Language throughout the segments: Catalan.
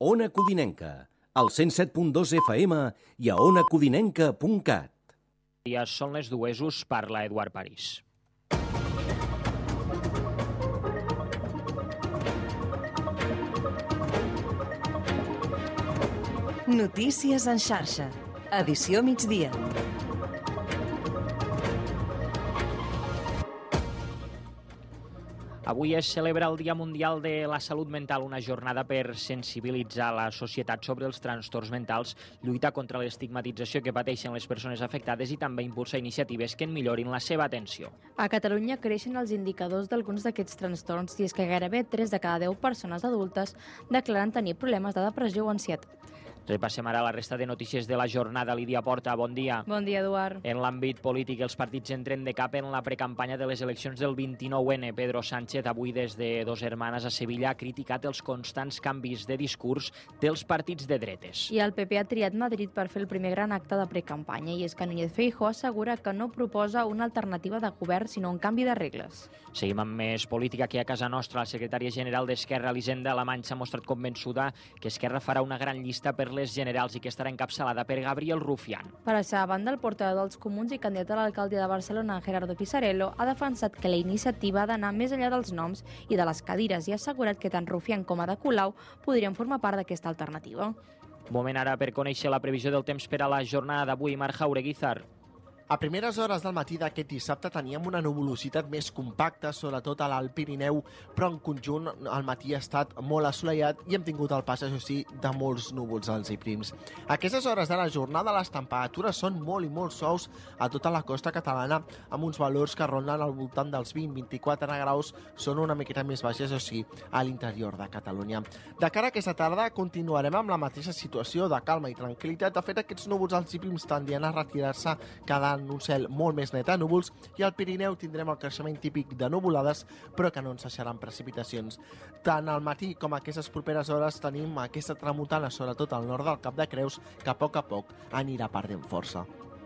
Ona Codinenca, al 107.2 FM i a onacodinenca.cat. Ja són les dues, us parla Eduard París. Notícies en xarxa. Edició migdia. Avui es celebra el Dia Mundial de la Salut Mental, una jornada per sensibilitzar la societat sobre els trastorns mentals, lluitar contra l'estigmatització que pateixen les persones afectades i també impulsar iniciatives que en millorin la seva atenció. A Catalunya creixen els indicadors d'alguns d'aquests trastorns i és que gairebé 3 de cada 10 persones adultes declaren tenir problemes de depressió o ansietat. Repassem ara la resta de notícies de la jornada. Lídia Porta, bon dia. Bon dia, Eduard. En l'àmbit polític, els partits entren de cap en la precampanya de les eleccions del 29N. Pedro Sánchez, avui des de Dos Hermanes a Sevilla, ha criticat els constants canvis de discurs dels partits de dretes. I el PP ha triat Madrid per fer el primer gran acte de precampanya, i és que Núñez Feijóo assegura que no proposa una alternativa de govern, sinó un canvi de regles. Seguim amb més política. Aquí a casa nostra, la secretària general d'Esquerra, Elisenda Alemany, s'ha mostrat convençuda que Esquerra farà una gran llista per les generals i que estarà encapçalada per Gabriel Rufián. Per la seva banda, el portaveu dels Comuns i candidat a l'alcaldia de Barcelona, Gerardo Pisarello, ha defensat que la iniciativa ha d'anar més enllà dels noms i de les cadires i ha assegurat que tant Rufián com Ada Colau podrien formar part d'aquesta alternativa. Moment ara per conèixer la previsió del temps per a la jornada d'avui. Marc Jaureguizar. A primeres hores del matí d'aquest dissabte teníem una nuvolositat més compacta, sobretot a l'Alt Pirineu, però en conjunt el matí ha estat molt assolellat i hem tingut el pas, això sí, de molts núvols alts i prims. A aquestes hores de la jornada les temperatures són molt i molt suaus a tota la costa catalana, amb uns valors que ronden al voltant dels 20-24 graus, són una miqueta més baixes, això sí, a l'interior de Catalunya. De cara a aquesta tarda continuarem amb la mateixa situació de calma i tranquil·litat. De fet, aquests núvols alts i prims tendien a retirar-se cada un cel molt més net a núvols i al Pirineu tindrem el creixement típic de nuvolades, però que no ens deixaran precipitacions. Tant al matí com a aquestes properes hores tenim aquesta tramuntana, sobretot al nord del Cap de Creus, que a poc anirà perdent força.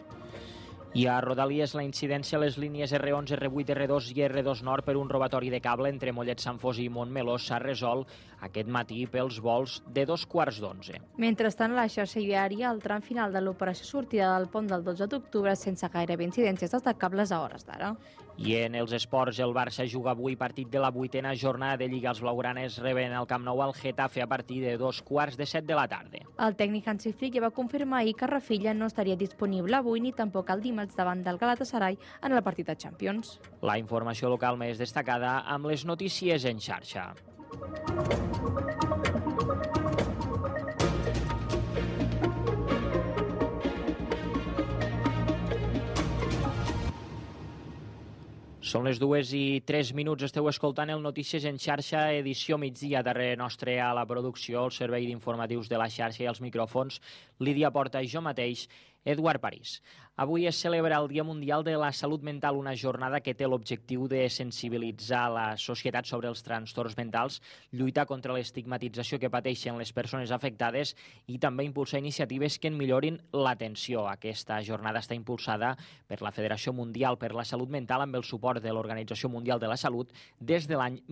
I a Rodalies la incidència a les línies R11, R8, R2 i R2 Nord per un robatori de cable entre Mollet, Sant Fos i Montmeló s'ha resolt aquest matí pels vols de 11:15. Mentrestant, a la xarxa viària, el tram final de l'operació sortida del pont del 12 d'octubre sense gairebé incidències destacables a hores d'ara. I en els esports, el Barça juga avui partit de la 8a jornada de Lliga. Els blaugranes reben al Camp Nou al Getafe a partir de 6:45 de la tarda. El tècnic Hansi Flick ja va confirmar ahir que Rafinha no estaria disponible avui ni tampoc el dimarts davant del Galatasaray en el partit de Champions. La informació local més destacada amb les notícies en xarxa. Són les 2:03. Esteu escoltant el Notícies en xarxa, edició migdia. Darrere nostre a la producció, el servei d'informatius de la xarxa i els micròfons, Lídia Porta i jo mateix, Eduard París. Avui es celebra el Dia Mundial de la Salut Mental, una jornada que té l'objectiu de sensibilitzar la societat sobre els trastorns mentals, lluitar contra l'estigmatització que pateixen les persones afectades i també impulsar iniciatives que en millorin l'atenció. Aquesta jornada està impulsada per la Federació Mundial per la Salut Mental amb el suport de l'Organització Mundial de la Salut des de l'any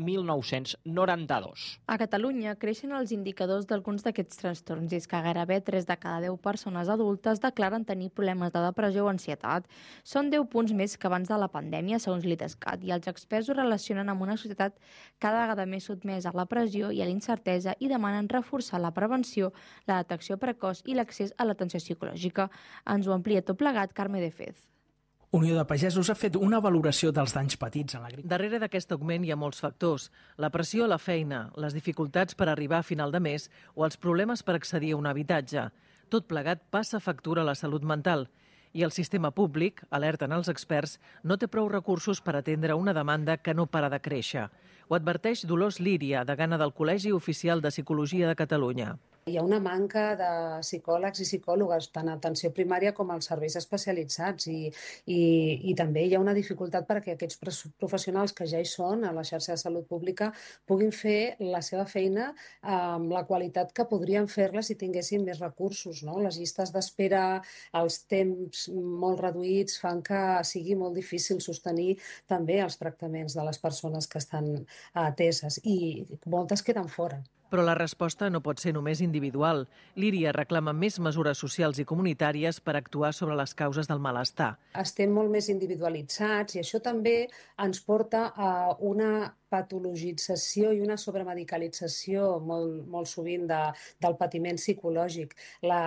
1992. A Catalunya creixen els indicadors d'alguns d'aquests trastorns i és que gairebé 3 de cada 10 persones adultes declaren tenir problemes de depressió o ansietat. Són 10 punts més que abans de la pandèmia, segons l'IDESCAT, i els experts ho relacionen amb una societat cada vegada més sotmesa a la pressió i a la incertesa i demanen reforçar la prevenció, la detecció precoç i l'accés a l'atenció psicològica. Ens ho amplia tot plegat Carme de Fez. Unió de Pagesos ha fet una valoració dels danys patits en l'agricultura. Darrere d'aquest augment hi ha molts factors. La pressió a la feina, les dificultats per arribar a final de mes o els problemes per accedir a un habitatge. Tot plegat passa factura a la salut mental. I el sistema públic, alerten els experts, no té prou recursos per atendre una demanda que no para de créixer. Ho adverteix Dolors Líria, degana del Col·legi Oficial de Psicologia de Catalunya. Hi ha una manca de psicòlegs i psicòlogues tant a atenció primària com als serveis especialitzats i també hi ha una dificultat perquè aquests professionals que ja hi són a la xarxa de salut pública puguin fer la seva feina amb la qualitat que podrien fer-la si tinguessin més recursos, no? Les llistes d'espera, els temps molt reduïts fan que sigui molt difícil sostenir també els tractaments de les persones que estan ateses i moltes queden fora. Però la resposta no pot ser només individual. Líria reclama més mesures socials i comunitàries per actuar sobre les causes del malestar. Estem molt més individualitzats i això també ens porta a una patologització i una sobremedicalització molt sovint del patiment psicològic.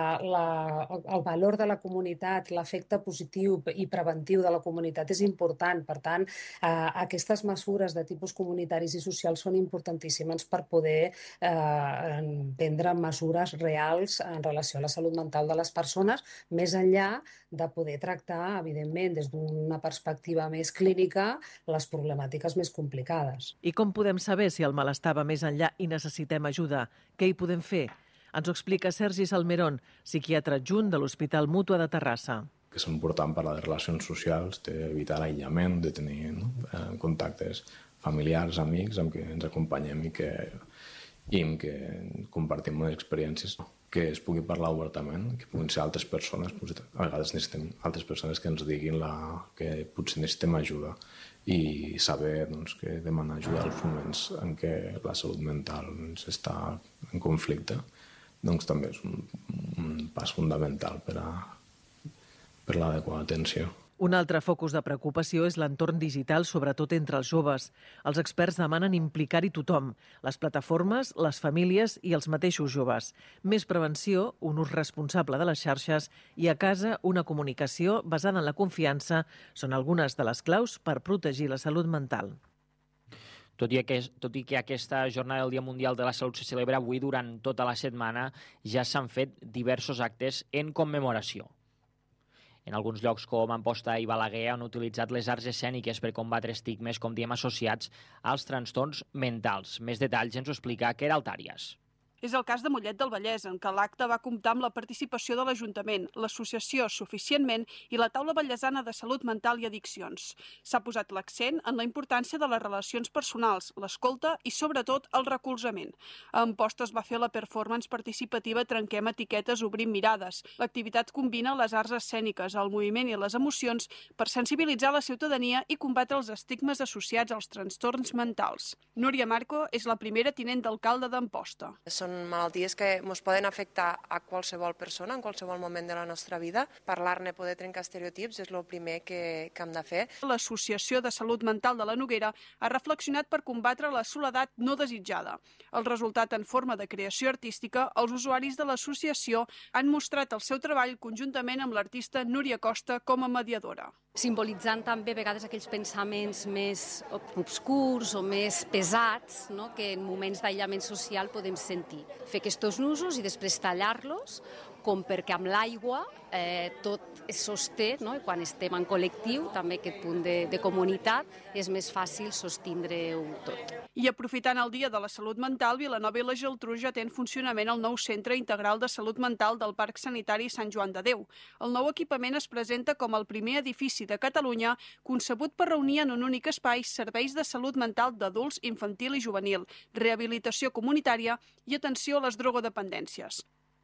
El valor de la comunitat, l'efecte positiu i preventiu de la comunitat és important. Per tant, aquestes mesures de tipus comunitaris i socials són importantíssimes per poder prendre mesures reals en relació a la salut mental de les persones, més enllà de poder tractar, evidentment, des d'una perspectiva més clínica, les problemàtiques més complicades. I com podem saber si el malestar va més enllà i necessitem ajuda? Què hi podem fer? Ens ho explica Sergi Salmerón, psiquiatre adjunt de l'Hospital Mútua de Terrassa. Que és important parlar de relacions socials, d'evitar l'aïllament, de tenir contactes familiars, amics, amb què ens acompanyem i amb què compartim unes experiències, que es pugui parlar obertament, que puguin ser altres persones, a vegades necessitem altres persones que ens diguin que potser necessitem ajuda i saber que demanar ajuda als moments en què la salut mental està en conflicte, també és un pas fundamental per a l'adequada atenció. Un altre focus de preocupació és l'entorn digital, sobretot entre els joves. Els experts demanen implicar-hi tothom, les plataformes, les famílies i els mateixos joves. Més prevenció, un ús responsable de les xarxes i a casa una comunicació basada en la confiança són algunes de les claus per protegir la salut mental. Tot i que aquesta jornada del Dia Mundial de la Salut se celebra avui, durant tota la setmana ja s'han fet diversos actes en commemoració. En alguns llocs com Amposta i Balaguer han utilitzat les arts escèniques per combatre estigmes, com diem, associats als trastorns mentals. Més detalls ens ho explica Queralt Àrias. És el cas de Mollet del Vallès, en què l'acte va comptar amb la participació de l'Ajuntament, l'associació Suficientment i la Taula Vallesana de Salut Mental i Addiccions. S'ha posat l'accent en la importància de les relacions personals, l'escolta i, sobretot, el recolzament. A Amposta es va fer la performance participativa Trenquem etiquetes, obrim mirades. L'activitat combina les arts escèniques, el moviment i les emocions per sensibilitzar la ciutadania i combatre els estigmes associats als trastorns mentals. Núria Marco és la primera tinent d'alcalde d'Amposta. Són malalties que ens poden afectar a qualsevol persona en qualsevol moment de la nostra vida. Parlar-ne, poder trencar estereotips és el primer que hem de fer. L'Associació de Salut Mental de la Noguera ha reflexionat per combatre la soledat no desitjada. El resultat en forma de creació artística, els usuaris de l'associació han mostrat el seu treball conjuntament amb l'artista Núria Costa com a mediadora. Simbolitzant també a vegades aquells pensaments més obscurs o més pesats, no?, que en moments d'aïllament social podem sentir. Fer aquests nusos i després tallar-los, com perquè amb l'aigua tot es sosté, no? I quan estem en col·lectiu, també aquest punt de comunitat, és més fàcil sostindre-ho tot. I aprofitant el Dia de la Salut Mental, Vilanova i la Geltrú ja té en funcionament el nou Centre Integral de Salut Mental del Parc Sanitari Sant Joan de Déu. El nou equipament es presenta com el primer edifici de Catalunya concebut per reunir en un únic espai serveis de salut mental d'adults, infantil i juvenil, rehabilitació comunitària i atenció a les drogodependències.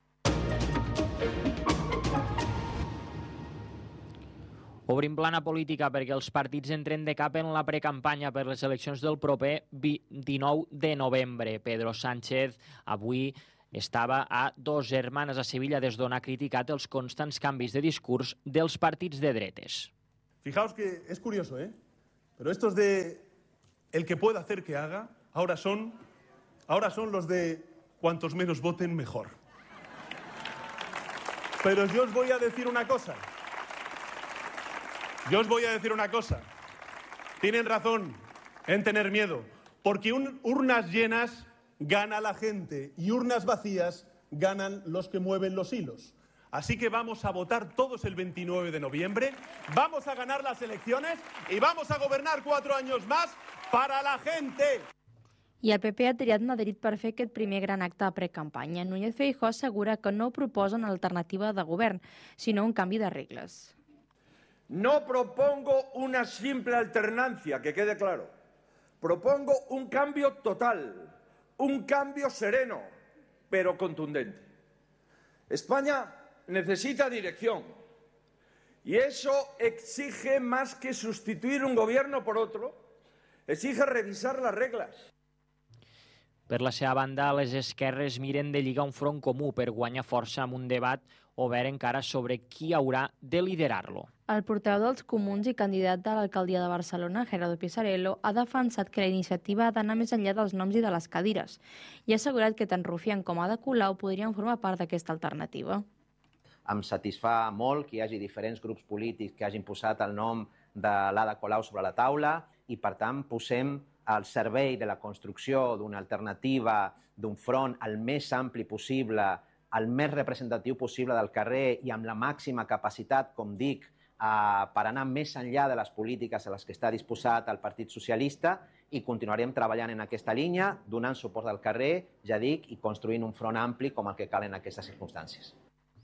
Obrim plana política perquè els partits entren de cap en la precampanya per les eleccions del proper 19 de novembre. Pedro Sánchez avui estava a Dos Hermanas a Sevilla des d'on ha criticat els constants canvis de discurs dels partits de dretes. Fijaos que es curioso, pero estos de el que pueda hacer que haga, ahora son los de cuantos menos voten mejor. Pero yo os voy a decir una cosa. Tienen razón en tener miedo, porque urnas llenas gana la gente y urnas vacías ganan los que mueven los hilos. Así que vamos a votar todos el 29 de noviembre, vamos a ganar las elecciones y vamos a gobernar 4 años más para la gente. I el PP ha triat Madrid per fer aquest primer gran acte de precampanya. Núñez Feijóo assegura que no proposen alternativa de govern, sinó un canvi de regles. No propongo una simple alternancia, que quede claro. Propongo un cambio total, un cambio sereno, pero contundente. España necesita dirección y eso exige más que sustituir un gobierno por otro, exige revisar las reglas. Per la seva banda, les esquerres miren de lligar un front comú per guanyar força amb un debat obert encara sobre qui haurà de liderar-lo. El portaveu dels Comuns i candidat de l'alcaldia de Barcelona, Gerardo Pisarello, ha defensat que la iniciativa ha d'anar més enllà dels noms i de les cadires i ha assegurat que tant Rufián com Ada Colau podrien formar part d'aquesta alternativa. Em satisfà molt que hi hagi diferents grups polítics que hagin posat el nom de l'Ada Colau sobre la taula i, per tant, posem al servei de la construcció d'una alternativa, d'un front el més ampli possible, el més representatiu possible del carrer i amb la màxima capacitat, com dic, per anar més enllà de les polítiques a les que està disposat el Partit Socialista, i continuarem treballant en aquesta línia, donant suport al carrer, ja dic, i construint un front ampli com el que cal en aquestes circumstàncies.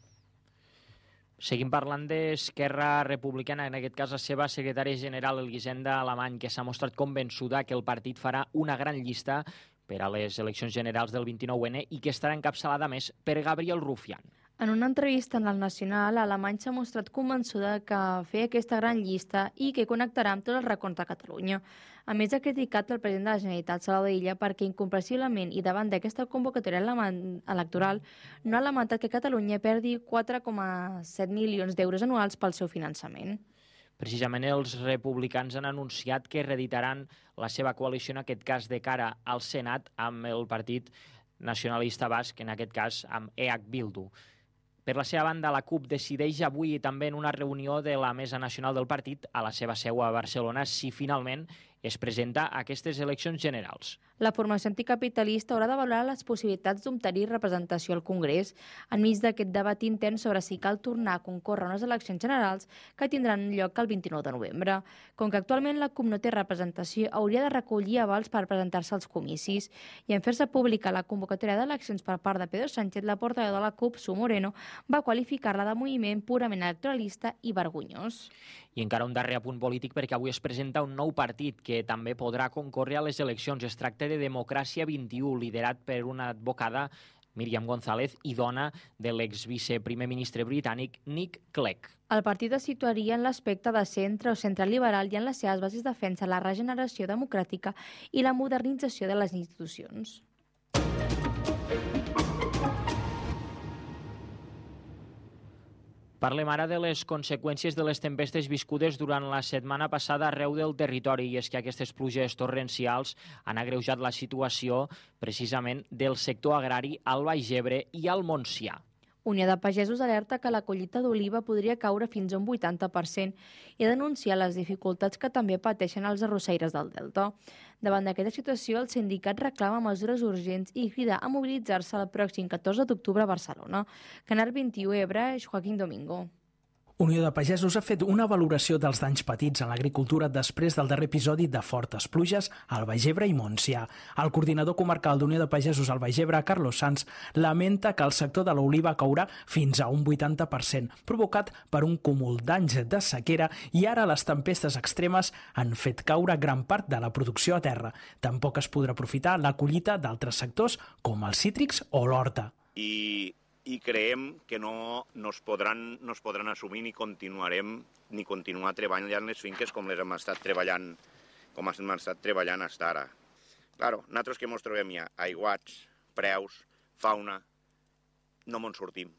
Seguim parlant d'Esquerra Republicana, en aquest cas la seva secretària general, Elisenda Alemany, que s'ha mostrat convençuda que el partit farà una gran llista per a les eleccions generals del 29N i que estarà encapçalada més per Gabriel Rufián. En una entrevista en el Nacional, Alemany s'ha mostrat convençuda que fer aquesta gran llista i que connectarà amb tots els racons de Catalunya. A més, ha criticat el president de la Generalitat, Salvador Illa, perquè incomprensiblement i davant d'aquesta convocatòria electoral no ha lamentat que Catalunya perdi 4,7 milions d'euros anuals pel seu finançament. Precisament els republicans han anunciat que reeditaran la seva coalició, en aquest cas de cara al Senat, amb el Partit Nacionalista Basc, en aquest cas amb EH Bildu. Per la seva banda, la CUP decideix avui i també en una reunió de la Mesa Nacional del Partit a la seva seu a Barcelona si finalment es presenta a aquestes eleccions generals. La formació anticapitalista haurà de valorar les possibilitats d'obtenir representació al Congrés enmig d'aquest debat intern sobre si cal tornar a concórrer a unes eleccions generals que tindran lloc el 29 de novembre. Com que actualment la CUP no té representació, hauria de recollir avals per presentar-se als comicis i en fer-se pública la convocatòria d'eleccions per part de Pedro Sánchez, la portaveu de la CUP, Su Moreno, va qualificar-la de moviment purament electoralista i vergonyós. I encara un darrer apunt polític, perquè avui es presenta un nou partit que també podrà concórrer a les eleccions. Es tracta de Democràcia 21, liderat per una advocada, Míriam González, i dona de l'exviceprimer ministre britànic Nick Clegg. El partit es situaria en l'aspecte de centre o centre liberal i en les seves bases defensa la regeneració democràtica i la modernització de les institucions. Parlem ara de les conseqüències de les tempestes viscudes durant la setmana passada arreu del territori, i és que aquestes pluges torrencials han agreujat la situació precisament del sector agrari al Baix Ebre i al Montsià. Unió de Pagesos alerta que la collita d'oliva podria caure fins a un 80% i denunciar les dificultats que també pateixen els arrossaires del Delta. Davant d'aquesta situació, el sindicat reclama mesures urgents i crida a mobilitzar-se el pròxim 14 d'octubre a Barcelona. Canal 21 Ebre, Joaquín Domingo. Unió de Pagesos ha fet una valoració dels danys patits en l'agricultura després del darrer episodi de fortes pluges al Baix Ebre i Montsià. El coordinador comarcal d'Unió de Pagesos al Baix Ebre, Carlos Sanz, lamenta que el sector de l'oliva caurà fins a un 80%, provocat per un cúmul d'anys de sequera, i ara les tempestes extremes han fet caure gran part de la producció a terra. Tampoc es podrà aprofitar la collita d'altres sectors com els cítrics o l'horta. I creiem que no es podran assumir ni continuar treballant les finques com les hem estat treballant fins ara. Claro, nosaltres que ens trobem ja aiguats, preus, fauna, no me'n sortim.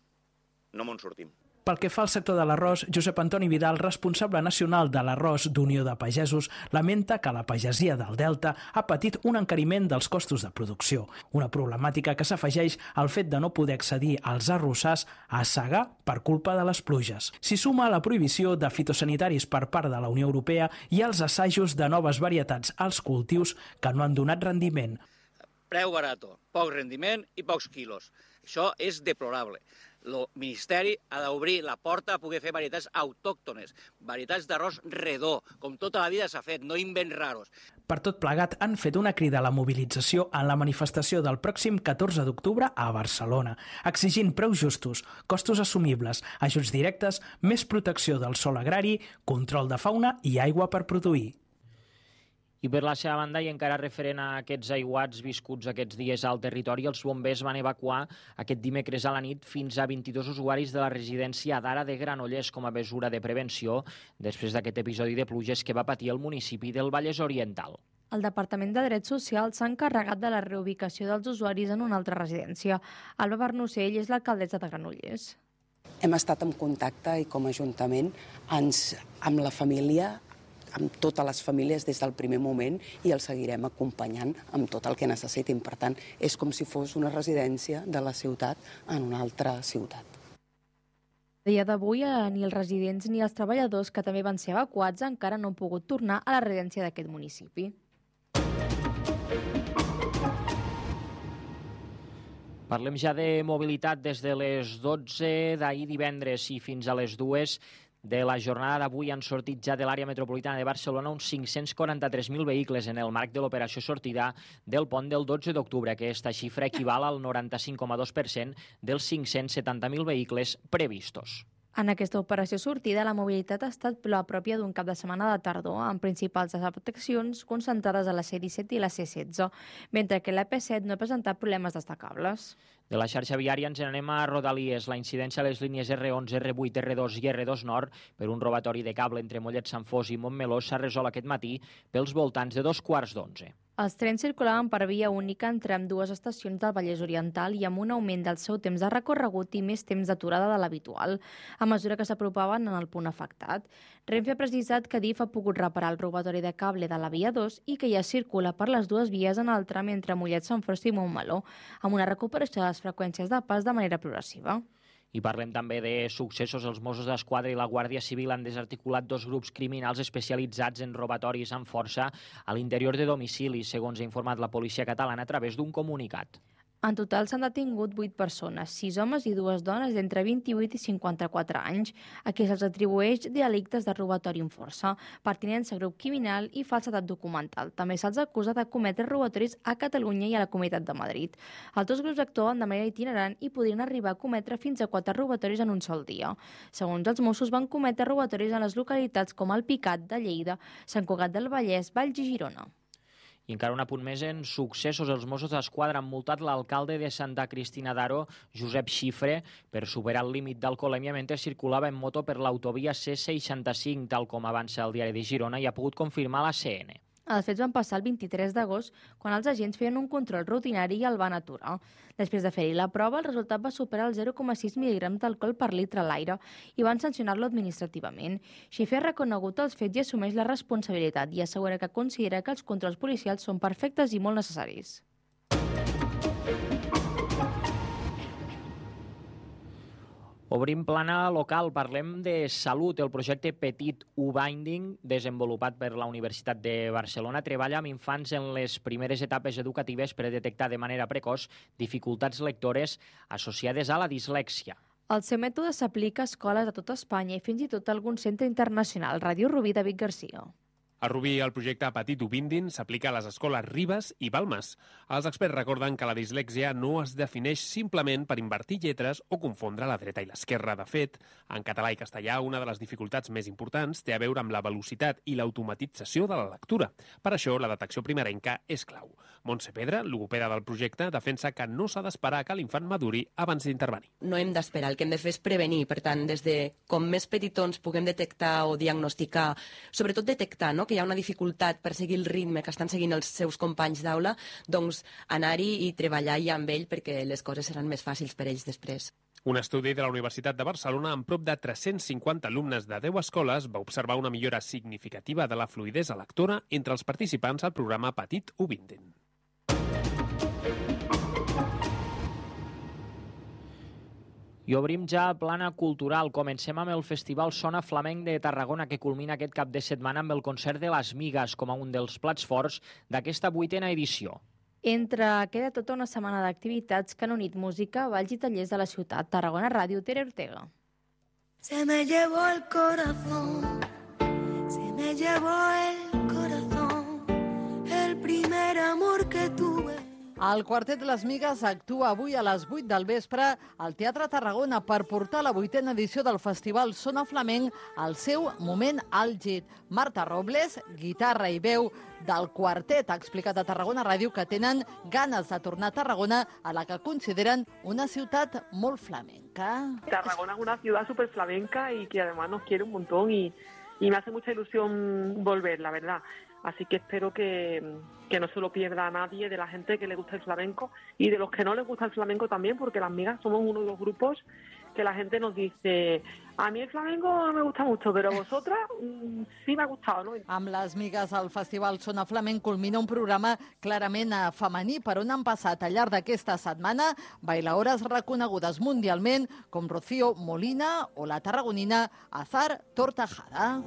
Pel que fa al sector de l'arròs, Josep Antoni Vidal, responsable nacional de l'arròs d'Unió de Pagesos, lamenta que la pagesia del Delta ha patit un encariment dels costos de producció, una problemàtica que s'afegeix al fet de no poder accedir als arrossars a segar per culpa de les pluges. S'hi suma la prohibició de fitosanitaris per part de la Unió Europea i els assajos de noves varietats als cultius que no han donat rendiment. Preu barato, poc rendiment i pocs quilos. Això és deplorable. El Ministeri ha d'obrir la porta a poder fer varietats autòctones, varietats d'arròs redó, com tota la vida s'ha fet, no invents raros. Per tot plegat, han fet una crida a la mobilització en la manifestació del pròxim 14 d'octubre a Barcelona, exigint preus justos, costos assumibles, ajuts directes, més protecció del sòl agrari, control de fauna i aigua per produir. I per la seva banda, i encara referent a aquests aiguats viscuts aquests dies al territori, els bombers van evacuar aquest dimecres a la nit fins a 22 usuaris de la residència d'Ara de Granollers com a mesura de prevenció després d'aquest episodi de pluges que va patir el municipi del Vallès Oriental. El Departament de Drets Socials s'ha encarregat de la reubicació dels usuaris en una altra residència. Alba Bernocell és l'alcaldessa de Granollers. Hem estat en contacte i com a Ajuntament amb la família, amb totes les famílies des del primer moment i els seguirem acompanyant amb tot el que necessitin. Per tant, és com si fos una residència de la ciutat en una altra ciutat. A dia d'avui, ni els residents ni els treballadors que també van ser evacuats encara no han pogut tornar a la residència d'aquest municipi. Parlem ja de mobilitat des de les 12 d'ahir divendres i fins a les 2 de la jornada d'avui. Han sortit ja de l'àrea metropolitana de Barcelona uns 543.000 vehicles en el marc de l'operació sortida del pont del 12 d'octubre. Aquesta xifra equival al 95,2% dels 570.000 vehicles previstos. En aquesta operació sortida, la mobilitat ha estat la pròpia d'un cap de setmana de tardor, amb principals afectacions concentrades a la C-17 i la C-16, mentre que l'AP7 no ha presentat problemes destacables. De la xarxa viària ens n'anem a Rodalies. La incidència a les línies R11, R8, R2 i R2 Nord per un robatori de cable entre Mollet, Sant Fos i Montmeló s'ha resolt aquest matí pels voltants de 2:15. Els trens circulaven per via única entre ambdues estacions del Vallès Oriental i amb un augment del seu temps de recorregut i més temps d'aturada de l'habitual, a mesura que s'apropaven en el punt afectat. Renfe ha precisat que DIF ha pogut reparar el robatori de cable de la via 2 i que ja circula per les dues vies en el tram entre Mollet, Sant Fos i Montmeló, amb una recuperació de les freqüències de pas de manera progressiva. I parlem també de successos. Els Mossos d'Esquadra i la Guàrdia Civil han desarticulat 2 grups criminals especialitzats en robatoris amb força a l'interior de domicilis, segons ha informat la policia catalana a través d'un comunicat. En total s'han detingut 8 persones, 6 homes i 2 dones d'entre 28 i 54 anys, a qui se'ls atribueix delictes de robatori amb força, pertinença a grup criminal i falsedat documental. També se'ls acusa de cometre robatoris a Catalunya i a la Comunitat de Madrid. Els 2 grups actuaven de manera itinerant i podrien arribar a cometre fins a 4 robatoris en un sol dia. Segons els Mossos, van cometre robatoris en les localitats com el Picat de Lleida, Sant Cugat del Vallès, Valls i Girona. I encara un apunt més en successos. Els Mossos d'Esquadra han multat l'alcalde de Santa Cristina d'Aro, Josep Xifre, per superar el límit d'alcoholèmia mentre circulava en moto per l'autovia C65, tal com avança el diari de Girona i ha pogut confirmar la CN. Els fets van passar el 23 d'agost, quan els agents feien un control rutinari i el van aturar. Després de fer-hi la prova, el resultat va superar els 0,6 mg d'alcohol per litre a l'aire i van sancionar-lo administrativament. Xifre ha reconegut els fets i assumeix la responsabilitat i assegura que considera que els controls policials són perfectes i molt necessaris. Obrim plana local, parlem de salut. El projecte Petit U-Binding, desenvolupat per la Universitat de Barcelona, treballa amb infants en les primeres etapes educatives per detectar de manera precoç dificultats lectores associades a la dislèxia. El seu mètode s'aplica a escoles de tota Espanya i fins i tot a algun centre internacional. Ràdio Rubí, David Garcia. A Rubí, el projecte Petit U-Binding s'aplica a les escoles Ribes i Balmes. Els experts recorden que la dislèxia no es defineix simplement per invertir lletres o confondre la dreta i l'esquerra. De fet, en català i castellà, una de les dificultats més importants té a veure amb la velocitat i l'automatització de la lectura. Per això, la detecció primerenca és clau. Montse Pedra, logopeda del projecte, defensa que no s'ha d'esperar que l'infant maduri abans d'intervenir. No hem d'esperar, el que hem de fer és prevenir. Per tant, des de com més petitons puguem detectar o diagnosticar, sobretot detectar, no?, que hi ha una dificultat per seguir el ritme que estan seguint els seus companys d'aula, doncs anar-hi i treballar ja amb ell perquè les coses seran més fàcils per ells després. Un estudi de la Universitat de Barcelona amb prop de 350 alumnes de 10 escoles va observar una millora significativa de la fluïdesa lectora entre els participants al programa Petit U-Binding. I obrim ja plana cultural. Comencem amb el Festival Sona Flamenc de Tarragona, que culmina aquest cap de setmana amb el concert de Les Migues com a un dels plats forts d'aquesta 8a edició. Queda tota una setmana d'activitats que han unit música, balls i tallers de la ciutat. Tarragona Ràdio, Tere Ortega. Se me llevó el corazón, se me llevó el corazón, el primer amor que tuve. El quartet Les Migues actua avui a les 8 del vespre al Teatre Tarragona per portar la 8a edició del Festival Sona Flamenc al seu moment àlgid. Marta Robles, guitarra i veu del quartet, ha explicat a Tarragona Ràdio que tenen ganes de tornar a Tarragona, a la que consideren una ciutat molt flamenca. Tarragona es una ciudad súper flamenca y que además nos quiere un montón y me hace mucha ilusión volver, la verdad. Así que espero que no se lo pierda a nadie, de la gente que le gusta el flamenco y de los que no les gusta el flamenco también, porque las migas somos uno de los grupos que la gente nos dice: a mí el flamenco no me gusta mucho, però a vosotras sí m'ha gustat, no? Amb les migues al Festival Sona Flamenc culmina un programa clarament femení per on han passat al llarg d'aquesta setmana bailaores reconegudes mundialment com Rocío Molina o la tarragonina Azar Tortajada.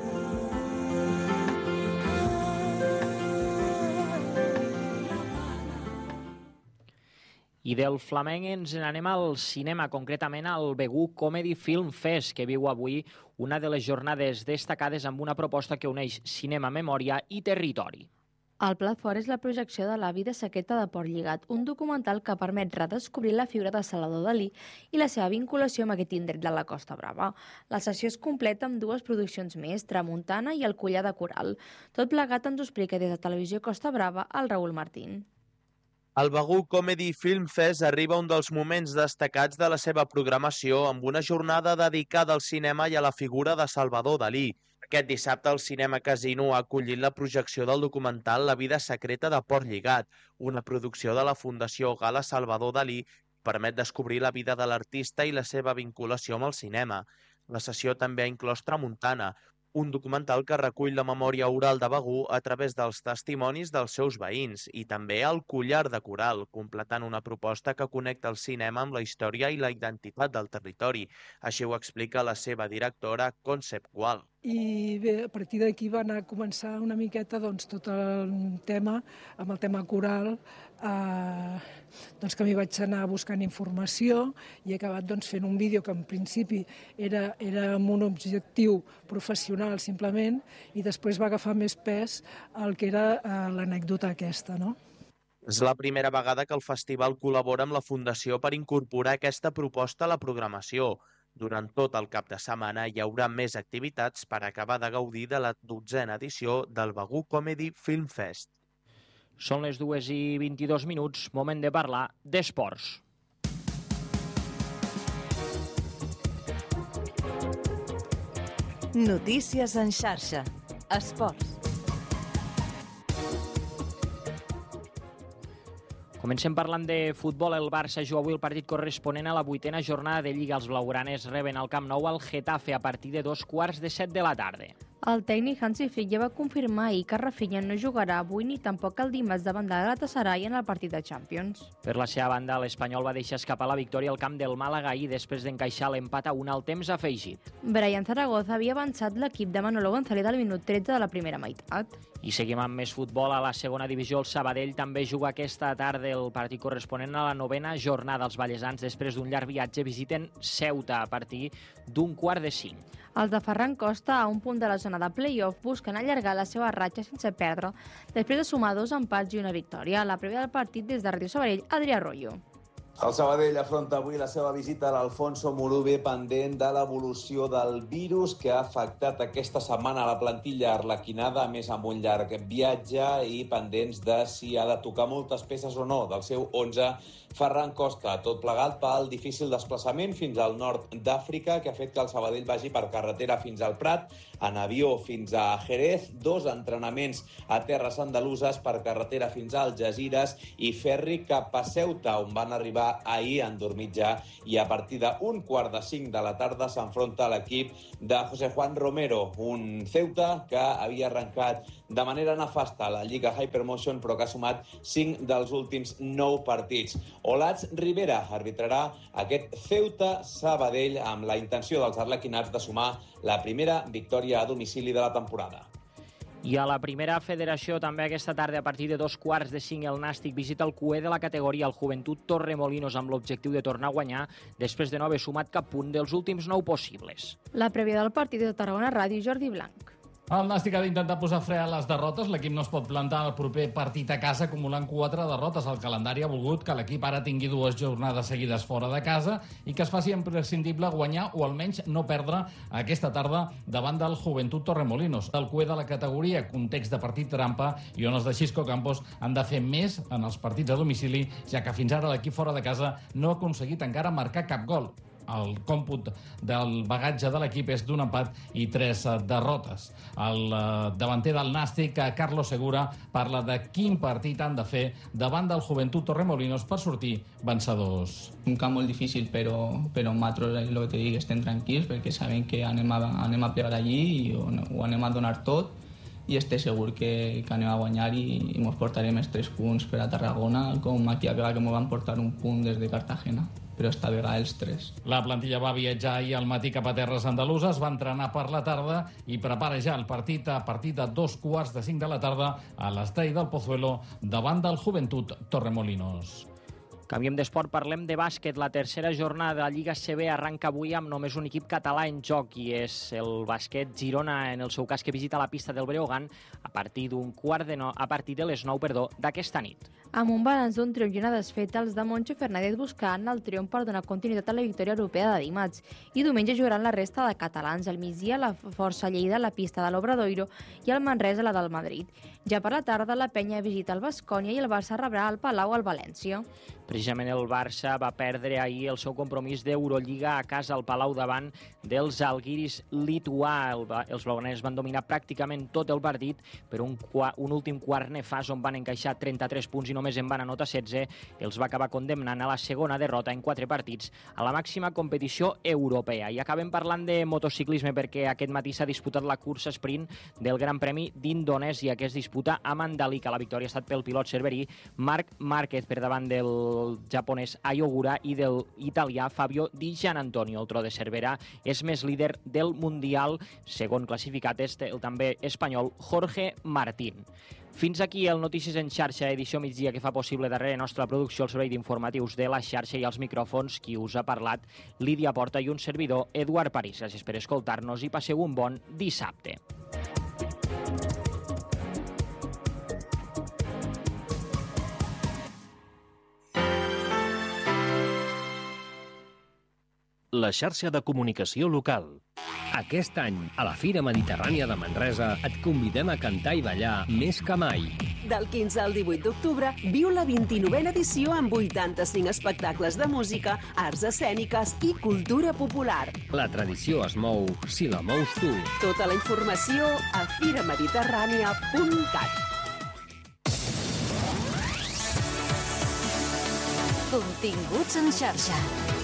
I del flamenc ens n'anem al cinema, concretament al Begur Comedy Film Fest, que viu avui una de les jornades destacades amb una proposta que uneix cinema, memòria i territori. El plat fort és la projecció de La vida secreta de Portlligat, un documental que permet redescobrir la figura de Salvador Dalí i la seva vinculació amb aquest indret de la Costa Brava. La sessió es completa amb dues produccions més, Tramuntana i El collar de coral. Tot plegat ens ho explica des de Televisió Costa Brava el Raül Martín. El Begur Comedy Film Fest arriba un dels moments destacats de la seva programació amb una jornada dedicada al cinema i a la figura de Salvador Dalí. Aquest dissabte el Cinema Casino ha acollit la projecció del documental La vida secreta de Portlligat, una producció de la Fundació Gala Salvador Dalí que permet descobrir la vida de l'artista i la seva vinculació amb el cinema. La sessió també ha inclòs Tramuntana, un documental que recull la memòria oral de Begur a través dels testimonis dels seus veïns, i també El collar de coral, completant una proposta que connecta el cinema amb la història i la identitat del territori. Així ho explica la seva directora, Concep Gual. I bé, a partir d'aquí va anar a començar una miqueta tot el tema, amb el tema coral, que m'hi vaig anar buscant informació i he acabat fent un vídeo que en principi era amb un objectiu professional simplement, i després va agafar més pes el que era l'anècdota aquesta, no? És la primera vegada que el festival col·labora amb la Fundació per incorporar aquesta proposta a la programació. Durant tot el cap de setmana hi haurà més activitats per acabar de gaudir de la 12a edició del Begur Comedy Film Fest. Són les 2:22, moment de parlar d'esports. Notícies en xarxa. Esports. Comencem parlant de futbol. El Barça juga avui el partit corresponent a la 8a jornada de Lliga. Els blaugranes reben al Camp Nou al Getafe a partir de 6:15 de la tarda. El tècnic Hansi Flick ja va confirmar ahir que Rafinha no jugarà avui ni tampoc el dimarts davant de Galatasaray en el partit de Champions. Per la seva banda, l'Espanyol va deixar escapar la victòria al camp del Màlaga ahir després d'encaixar l'empat a 1 al temps afegit. Brian Zaragoza havia avançat l'equip de Manolo González al minut 13 de la primera meitat. I seguim amb més futbol. A la segona divisió, el Sabadell també juga aquesta tarda el partit corresponent a la 9a jornada. Els ballesans, després d'un llarg viatge, visiten Ceuta a partir d'15:45. Els de Ferran Costa, a un punt de la zona de play-off, busquen allargar la seva ratxa sense perdre, després de sumar 2 empats i una victòria. La prèvia del partit des de Ràdio Sabadell, Adrià Royo. El Sabadell afronta avui la seva visita a l'Alfonso Murube, pendent de l'evolució del virus que ha afectat aquesta setmana a la plantilla arlequinada, a més amb un llarg viatge i pendents de si ha de tocar moltes peces o no del seu 11 Ferran Costa, tot plegat pel difícil desplaçament fins al nord d'Àfrica, que ha fet que el Sabadell vagi per carretera fins al Prat, en avió fins a Jerez, 2 entrenaments a terres andaluses, per carretera fins a Algesires i ferri cap a Ceuta, on van arribar ahir, han dormit ja, i a partir d'15:45 de la tarda s'enfronta a l'equip de José Juan Romero, un Ceuta que havia arrencat de manera nefasta a la Lliga Hypermotion, però que ha sumat 5 dels últims 9 partits. Olatz Rivera arbitrarà aquest Ceuta-Sabadell amb la intenció dels arlequinats de sumar la primera victòria a domicili de la temporada. I a la primera federació també aquesta tarda a partir de 4:45 el Nàstic visita el cué de la categoria, el Joventut Torremolinos, amb l'objectiu de tornar a guanyar després de no haver sumat cap punt dels últims 9 possibles. La prèvia del partit de Tarragona Ràdio, Jordi Blanc. El Nàstic ha d'intentar posar fre a les derrotes. L'equip no es pot plantar al proper partit a casa acumulant 4 derrotes. El calendari ha volgut que l'equip ara tingui 2 jornades seguides fora de casa i que es faci imprescindible guanyar o almenys no perdre aquesta tarda davant del Joventut Torremolinos. El cué de la categoria, context de partit trampa i on els de Xisco Campos han de fer més en els partits a domicili, ja que fins ara l'equip fora de casa no ha aconseguit encara marcar cap gol. El còmput del bagatge de l'equip és d'un empat i 3 derrotes. El davanter del Nàstic, Carlos Segura, parla de quin partit han de fer davant del Joventut Torremolinos per sortir vencedors. Un camp molt difícil, però nosaltres, el que te dic, estem tranquils perquè sabem que anem a plegar allí i ho anem a donar tot i estic segur que anem a guanyar i ens portarem els 3 punts per a Tarragona, com aquella vegada que ens van portar un punt des de Cartagena, però esta vegada els 3. La plantilla va viatjar ahir al matí cap a terres andaluses, va entrenar per la tarda i prepara ja el partit a partir de 2:45 de la tarda a l'estadi del Pozuelo davant del Joventut Torremolinos. Canviem d'esport, parlem de bàsquet. La tercera jornada de Lliga CB arranca avui amb només un equip català en joc i és el bàsquet Girona, en el seu cas, que visita la pista del Breogán a partir de les 9 d'aquesta nit. Amb un balanç d'un triomf i una desfeta, els de Moncho Fernández buscaran el triomf per donar continuïtat a la victòria europea de dimarts. I diumenge jugaran la resta de catalans, al migdia la Força Lleida a la pista de l'Obradoiro i el Manresa a la del Madrid. Ja per la tarda, la Penya visita el Baskonia i el Barça rebrà al Palau al València. Precisament el Barça va perdre ahir el seu compromís d'Eurolliga a casa al Palau davant dels Algiris lituà. Els blaugranes van dominar pràcticament tot el partit, però un últim quart nefast on van encaixar 33 punts i només en van anotar 16, els va acabar condemnant a la segona derrota en 4 partits a la màxima competició europea. I acabem parlant de motociclisme perquè aquest matí s'ha disputat la cursa sprint del Gran Premi d'Indonèsia, que es disputa a Mandalika. La victòria ha estat pel pilot cerverí Marc Márquez per davant del japonès Ayogura i del italià Fabio Di Gianantonio. El Tro de Cervera és més líder del Mundial. Segon classificat és el també espanyol Jorge Martín. Fins aquí el Notícies en xarxa, edició migdia, que fa possible darrere nostra producció el servei d'informatius de la xarxa i als micròfons qui us ha parlat, Lídia Porta, i un servidor, Eduard París. Gràcies per escoltar-nos i passeu un bon dissabte. La xarxa de comunicació local. Aquest any, a la Fira Mediterrània de Manresa, et convidem a cantar i ballar més que mai. Del 15 al 18 d'octubre, viu la 29a edició amb 85 espectacles de música, arts escèniques i cultura popular. La tradició es mou si la mous tu. Tota la informació a firamediterrània.cat. Continguts en xarxa.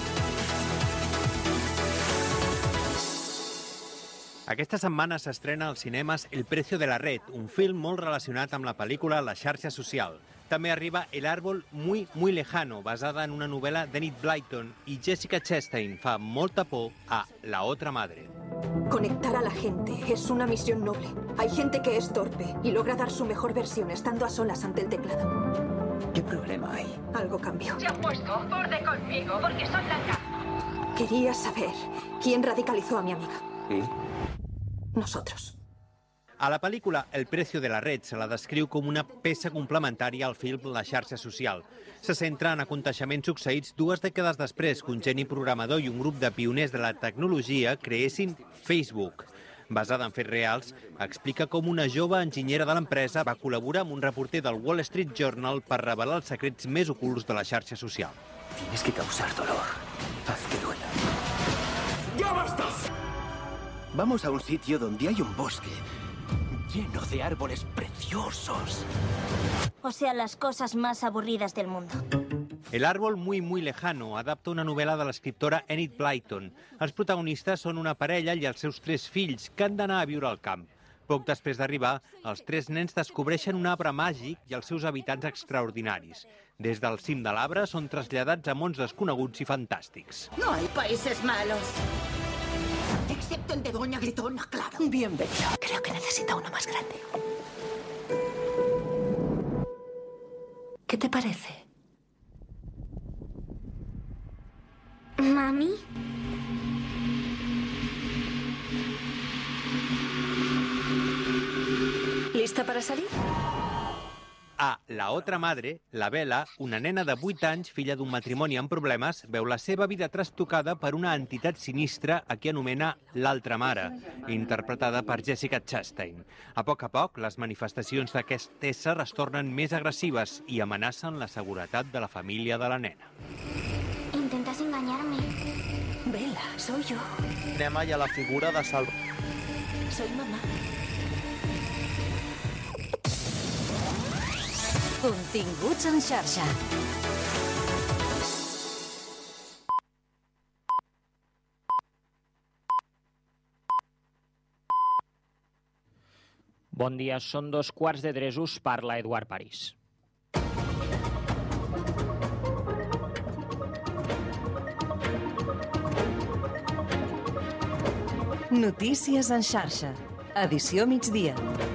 Aquesta setmana s'estrena als cinemes El precio de la red, un film molt relacionat amb la pel·lícula La xarxa social. També arriba El árbol muy, muy lejano, basada en una novel·la d'Enid Blyton, i Jessica Chastain fa molta por a La otra madre. Conectar a la gente es una misión noble. Hay gente que es torpe y logra dar su mejor versión estando a solas ante el teclado. ¿Qué problema hay? Algo cambió. Se ha puesto borde conmigo porque soy blanca. Quería saber quién radicalizó a mi amiga. ¿Y? Nosotros. A la pel·lícula El precio de la red se la descriu com una peça complementària al film La xarxa social. Se centra en aconteixements succeïts 2 dècades després que un geni programador i un grup de pioners de la tecnologia creessin Facebook. Basada en fets reals, explica com una jove enginyera de l'empresa va col·laborar amb un reporter del Wall Street Journal per revelar els secrets més ocults de la xarxa social. Tienes que causar dolor. Haz que duela. ¡Ya basta! Vamos a un sitio donde hay un bosque lleno de árboles preciosos. O sea, las cosas más aburridas del mundo. El árbol muy, muy lejano adapta una novel·la de l'escriptora Enid Blyton. Els protagonistes són una parella i els seus 3 fills que han d'anar a viure al camp. Poc després d'arribar, els 3 nens descobreixen un arbre màgic i els seus habitants extraordinaris. Des del cim de l'arbre són traslladats a mons desconeguts i fantàstics. No hay países malos. Excepto el de Doña Gritona, claro. Bienvenida. Creo que necesita uno más grande. ¿Qué te parece? Mami. ¿Lista para salir? A La otra madre, la Bella, una nena de 8 anys, filla d'un matrimoni amb problemes, veu la seva vida trastocada per una entitat sinistra a qui anomena l'altra mare, interpretada per Jessica Chastain. A poc, les manifestacions d'aquest ésser es tornen més agressives i amenacen la seguretat de la família de la nena. intentas engañarme. Bella, soy yo. Cinema i a la figura de Salvador. Soy mamá. Continguts en xarxa. Bon dia, són 2:15, us parla Eduard París. Notícies en xarxa. Edició migdia.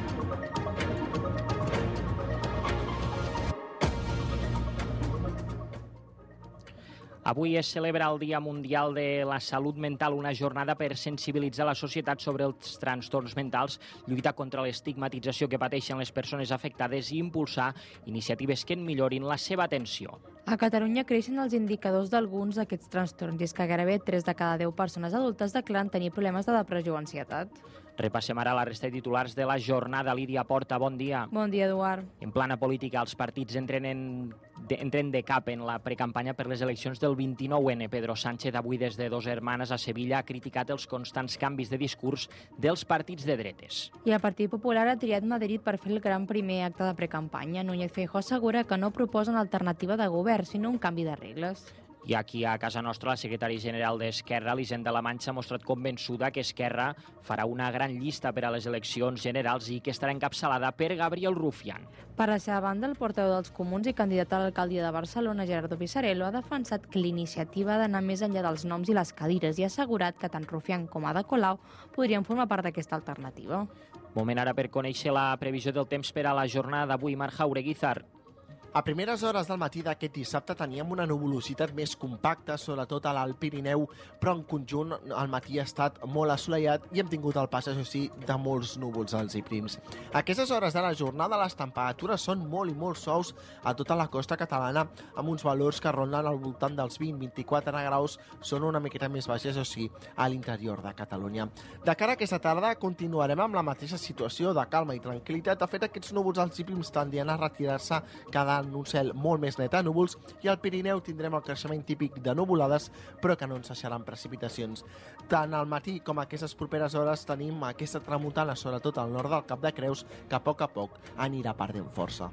Avui es celebra el Dia Mundial de la Salut Mental, una jornada per sensibilitzar la societat sobre els trastorns mentals, lluitar contra l'estigmatització que pateixen les persones afectades i impulsar iniciatives que en millorin la seva atenció. A Catalunya creixen els indicadors d'alguns d'aquests trastorns i és que gairebé 3 de cada 10 persones adultes declaren tenir problemes de depressió o ansietat. Repassem ara la resta de titulars de la jornada. Lídia Porta, bon dia. Bon dia, Eduard. En plana política, els partits entren de cap en la precampanya per les eleccions del 29N. Pedro Sánchez, avui des de Dos Hermanes a Sevilla, ha criticat els constants canvis de discurs dels partits de dretes. I el Partit Popular ha triat Madrid per fer el gran primer acte de precampanya. Núñez Feijóo assegura que no proposen alternativa de govern, sinó un canvi de regles. I aquí a casa nostra, la secretària general d'Esquerra, Elisenda La Manxa, ha mostrat convençuda que Esquerra farà una gran llista per a les eleccions generals i que estarà encapçalada per Gabriel Rufián. Per la seva banda, el portaveu dels Comuns i candidat a l'alcaldia de Barcelona, Gerardo Pisarello, ha defensat que l'iniciativa ha d'anar més enllà dels noms i les cadires i ha assegurat que tant Rufián com Ada Colau podrien formar part d'aquesta alternativa. Moment ara per conèixer la previsió del temps per a la jornada d'avui. Marc Jaureguizar. A primeres hores del matí d'aquest dissabte teníem una nuvolositat més compacta, sobretot a l'Alt Pirineu, però en conjunt el matí ha estat molt assolellat i hem tingut el pas, això sí, de molts núvols alts i prims. A aquestes hores de la jornada les temperatures són molt i molt suaus a tota la costa catalana, amb uns valors que ronden al voltant dels 20-24 graus, són una miqueta més baixes, o sí, a l'interior de Catalunya. De cara a aquesta tarda continuarem amb la mateixa situació de calma i tranquil·litat. De fet, aquests núvols alts i prims tendien a retirar-se cada en un cel molt més net a núvols i al Pirineu tindrem el creixement típic de nuvolades, però que no ens deixaran precipitacions. Tant al matí com a aquestes properes hores tenim aquesta tramuntana, sobretot al nord del Cap de Creus, que a poc anirà perdent força.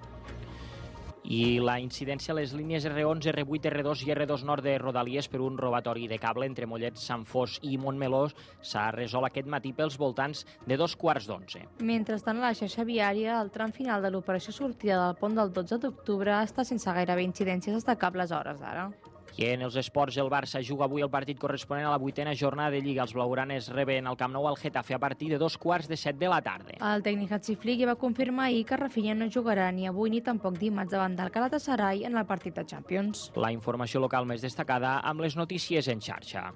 I la incidència a les línies R11, R8, R2 i R2 Nord de Rodalies per un robatori de cable entre Mollet, Sant Fos i Montmeló s'ha resolt aquest matí pels voltants de 2:15. Mentrestant, a la xarxa viària, el tram final de l'operació sortida del pont del 12 d'octubre està sense gairebé incidències destacables a hores d'ara. I en els esports, el Barça juga avui el partit corresponent a la 8a jornada de Lliga. Els blaugranes reben al Camp Nou al Getafe a partir de 2:15 de la tarda. El tècnic Hansi Flick va confirmar ahir que Rafinha no jugarà ni avui ni tampoc dimarts davant del Galatasaray en el partit de Champions. La informació local més destacada amb les notícies en xarxa.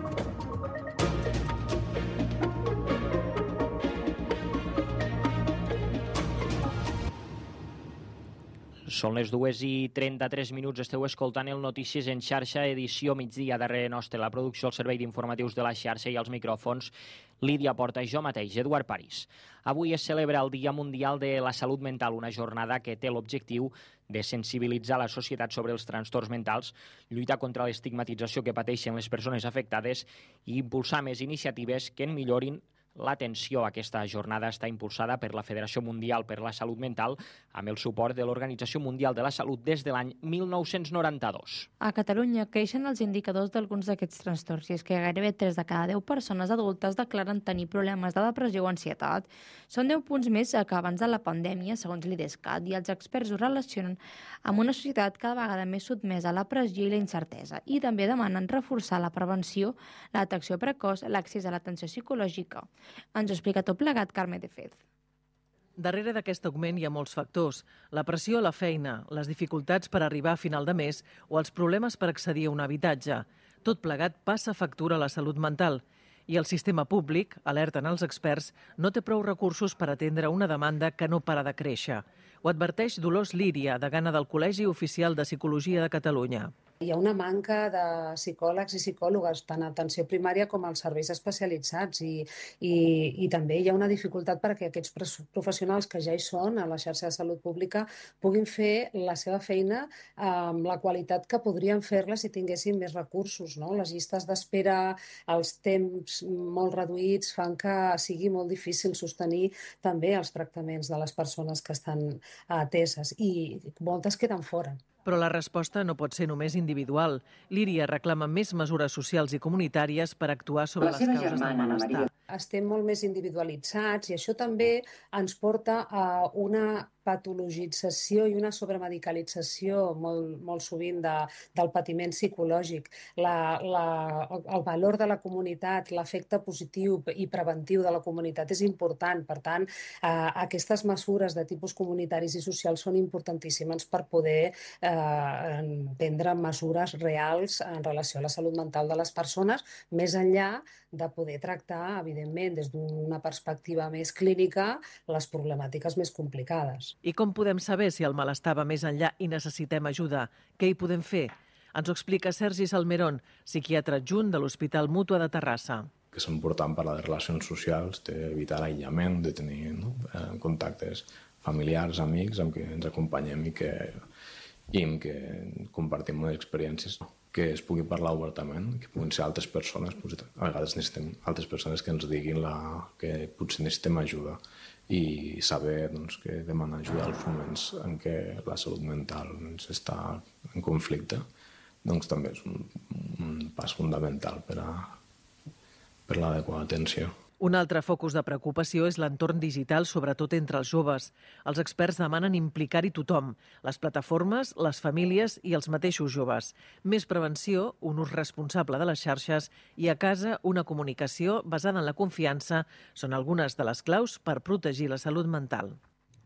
Són les 2:33, esteu escoltant el Notícies en xarxa, edició migdia. Darrere nostre la producció, el servei d'informatius de la xarxa i els micròfons, Lídia Porta i jo mateix, Eduard París. Avui es celebra el Dia Mundial de la Salut Mental, una jornada que té l'objectiu de sensibilitzar la societat sobre els trastorns mentals, lluitar contra l'estigmatització que pateixen les persones afectades i impulsar més iniciatives que en millorin l'atenció. Aquesta jornada està impulsada per la Federació Mundial per la Salut Mental amb el suport de l'Organització Mundial de la Salut des de l'any 1992. A Catalunya creixen els indicadors d'alguns d'aquests trastorns i és que gairebé 3 de cada 10 persones adultes declaren tenir problemes de depressió o ansietat. Són 10 punts més que abans de la pandèmia, segons l'IDESCAT, i els experts ho relacionen amb una societat cada vegada més sotmesa a la pressió i la incertesa i també demanen reforçar la prevenció, la detecció precoç, l'accés a l'atenció psicològica. Ens ho explica tot plegat Carme de Fez. Darrere d'aquest augment hi ha molts factors. La pressió a la feina, les dificultats per arribar a final de mes o els problemes per accedir a un habitatge. Tot plegat passa factura a la salut mental. I el sistema públic, alerten els experts, no té prou recursos per atendre una demanda que no para de créixer. Ho adverteix Dolors Líria, degana del Col·legi Oficial de Psicologia de Catalunya. Hi ha una manca de psicòlegs i psicòlogues, tant a atenció primària com als serveis especialitzats, i també hi ha una dificultat perquè aquests professionals que ja hi són a la xarxa de salut pública puguin fer la seva feina amb la qualitat que podrien fer-la si tinguessin més recursos, no? Les llistes d'espera, els temps molt reduïts fan que sigui molt difícil sostenir també els tractaments de les persones que estan ateses, i moltes queden fora. Però la resposta no pot ser només individual. L'Íria reclama més mesures socials i comunitàries per actuar sobre les causes del malestar. Estem molt més individualitzats i això també ens porta a una patologització i una sobremedicalització molt sovint del patiment psicològic. El valor de la comunitat, l'efecte positiu i preventiu de la comunitat és important. Per tant, aquestes mesures de tipus comunitaris i socials són importantíssimes per poder prendre mesures reals en relació a la salut mental de les persones, més enllà de poder tractar, evidentment, des d'una perspectiva més clínica, les problemàtiques més complicades. I com podem saber si el malestar va més enllà i necessitem ajuda? Què hi podem fer? Ens ho explica Sergi Salmerón, psiquiatre adjunt de l'Hospital Mútua de Terrassa. Que és important parlar de relacions socials, d'evitar l'aïllament, de tenir contactes familiars, amics, amb qui ens acompanyem i amb què compartim unes experiències, que es pugui parlar obertament, que puguin ser altres persones, a vegades necessitem altres persones que ens diguin que potser necessitem ajuda, i saber que demanar ajuda als moments en què la salut mental està en conflicte, també és un pas fundamental per a l'adequada atenció. Un altre focus de preocupació és l'entorn digital, sobretot entre els joves. Els experts demanen implicar-hi tothom, les plataformes, les famílies i els mateixos joves. Més prevenció, un ús responsable de les xarxes i a casa una comunicació basada en la confiança són algunes de les claus per protegir la salut mental.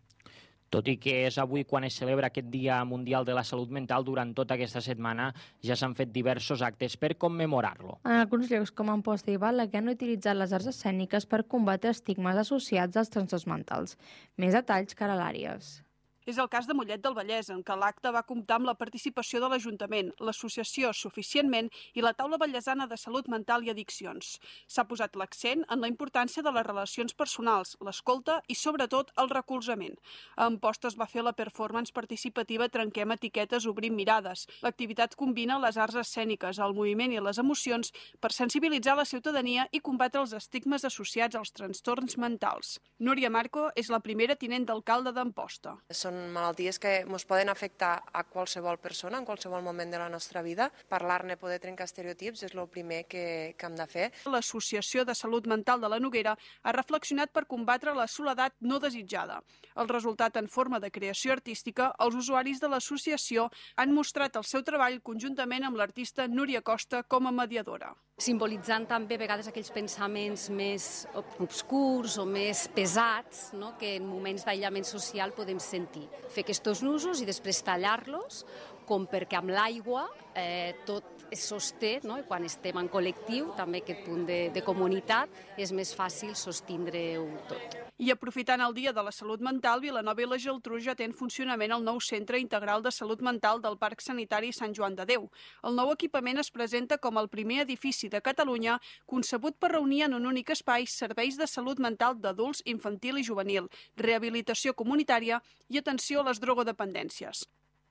Tot i que és avui quan es celebra aquest Dia Mundial de la Salut Mental, durant tota aquesta setmana ja s'han fet diversos actes per commemorar-lo. En alguns llocs, com Amposta i Balaguer, han utilitzat les arts escèniques per combatre estigmes associats als trastorns mentals. Més detalls, Caral Àries. És el cas de Mollet del Vallès, en què l'acte va comptar amb la participació de l'Ajuntament, l'associació Suficientment i la Taula Vallesana de Salut Mental i Addiccions. S'ha posat l'accent en la importància de les relacions personals, l'escolta i, sobretot, el recolzament. A Amposta es va fer la performance participativa Trenquem etiquetes, obrim mirades. L'activitat combina les arts escèniques, el moviment i les emocions per sensibilitzar la ciutadania i combatre els estigmes associats als trastorns mentals. Núria Marco és la primera tinent d'alcalde d'Amposta. Són malalties que ens poden afectar a qualsevol persona en qualsevol moment de la nostra vida. Parlar-ne, poder trencar estereotips és el primer que hem de fer. L'Associació de Salut Mental de la Noguera ha reflexionat per combatre la soledat no desitjada. El resultat en forma de creació artística, els usuaris de l'associació han mostrat el seu treball conjuntament amb l'artista Núria Costa com a mediadora. Simbolitzant també a vegades aquells pensaments més obscurs o més pesats, no?, que en moments d'aïllament social podem sentir. Fer aquests nusos i després tallar-los, com perquè amb l'aigua tot es sosté, no?, i quan estem en col·lectiu, també aquest punt de comunitat, és més fàcil sostindre-ho tot. I aprofitant el Dia de la Salut Mental, Vilanova i la Geltrú ja té en funcionament el nou Centre Integral de Salut Mental del Parc Sanitari Sant Joan de Déu. El nou equipament es presenta com el primer edifici de Catalunya concebut per reunir en un únic espai serveis de salut mental d'adults, infantil i juvenil, rehabilitació comunitària i atenció a les drogodependències.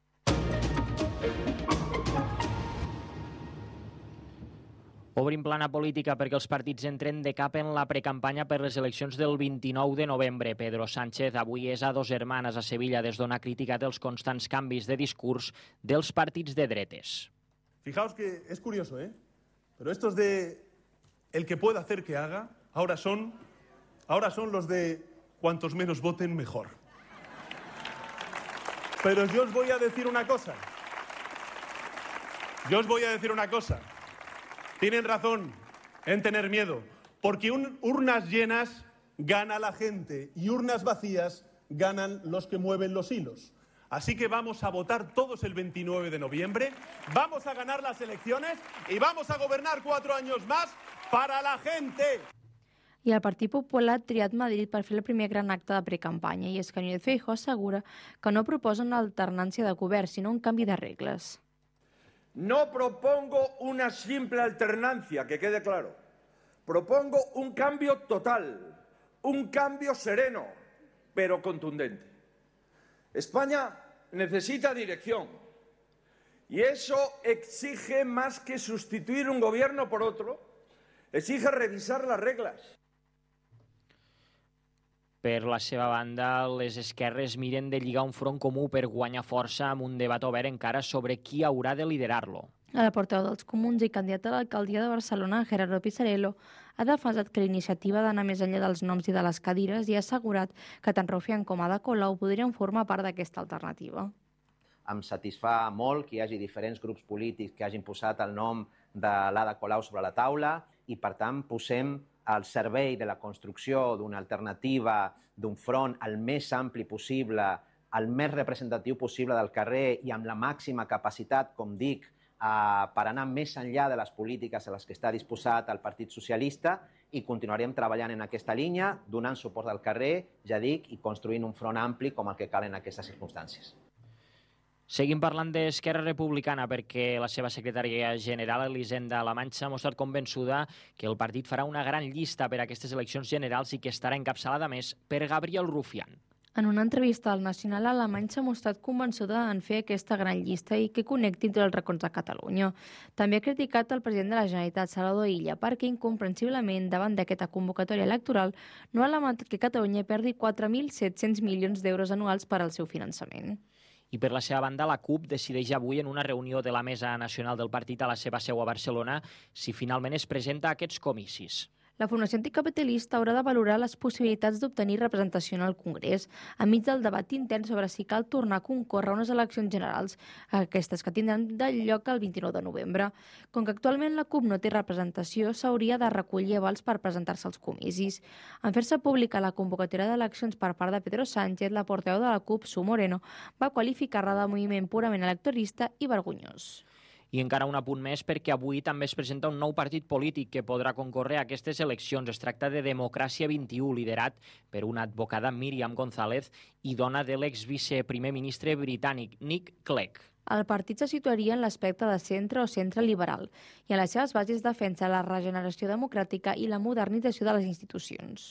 Obrim plana política perquè els partits entren de cap en la precampanya per les eleccions del 29 de novembre. Pedro Sánchez avui és a Dos Hermanas, a Sevilla, des d'on ha criticat els constants canvis de discurs dels partits de dretes. Fijaos que es curioso, pero estos de el que pueda hacer que haga, ahora son los de cuantos menos voten mejor. Pero yo os voy a decir una cosa. Tienen razón en tener miedo, porque urnas llenas gana la gente y urnas vacías ganan los que mueven los hilos. Así que vamos a votar todos el 29 de noviembre, vamos a ganar las elecciones y vamos a gobernar 4 años más para la gente. I el Partit Popular ha triat Madrid per fer el primer gran acte de precampanya, i és que Núñez Feijóo assegura que no proposa una alternància de govern, sinó un canvi de regles. No propongo una simple alternancia, que quede claro. Propongo un cambio total, un cambio sereno, pero contundente. España necesita dirección y eso exige más que sustituir un gobierno por otro, exige revisar las reglas. Per la seva banda, les esquerres miren de lligar un front comú per guanyar força amb un debat obert encara sobre qui haurà de liderar-lo. El portaveu dels Comuns i candidat a l'alcaldia de Barcelona, Gerardo Pisarello, ha defensat que l'iniciativa d'anar més enllà dels noms i de les cadires i ha assegurat que tant Rufián com Ada Colau podrien formar part d'aquesta alternativa. Em satisfà molt que hi hagi diferents grups polítics que hagin posat el nom de l'Ada Colau sobre la taula i, per tant, posem al servei de la construcció d'una alternativa, d'un front el més ampli possible, el més representatiu possible del carrer i amb la màxima capacitat, com dic, per anar més enllà de les polítiques a les que està disposat el Partit Socialista i continuarem treballant en aquesta línia, donant suport al carrer, ja dic, i construint un front ampli com el que cal en aquestes circumstàncies. Seguim parlant d'Esquerra Republicana perquè la seva secretària general, Elisenda Alamany, ha mostrat convençuda que el partit farà una gran llista per a aquestes eleccions generals i que estarà encapçalada més per Gabriel Rufián. En una entrevista al Nacional, Alamany s'ha mostrat convençuda en fer aquesta gran llista i que connecti tots els racons de Catalunya. També ha criticat el president de la Generalitat, Salvador Illa, perquè incomprensiblement davant d'aquesta convocatòria electoral no ha lamentat que Catalunya perdi 4.700 milions d'euros anuals per al seu finançament. I per la seva banda, la CUP decideix avui en una reunió de la Mesa Nacional del Partit a la seva seu a Barcelona si finalment es presenta a aquests comicis. La Fundació Anticapitalista haurà de valorar les possibilitats d'obtenir representació en el Congrés enmig del debat intern sobre si cal tornar a concórrer a unes eleccions generals, aquestes que tindran lloc el 29 de novembre. Com que actualment la CUP no té representació, s'hauria de recollir avals per presentar-se als comicis. En fer-se pública la convocatòria d'eleccions per part de Pedro Sánchez, la portaveu de la CUP, Su Moreno, va qualificar-la de moviment purament electorista i vergonyós. I encara un apunt més perquè avui també es presenta un nou partit polític que podrà concórrer a aquestes eleccions. Es tracta de Democràcia 21, liderat per una advocada, Míriam González, i dona de l'exviceprimer ministre britànic, Nick Clegg. El partit se situaria en l'aspecte de centre o centre liberal i a les seves bases defensa la regeneració democràtica i la modernització de les institucions.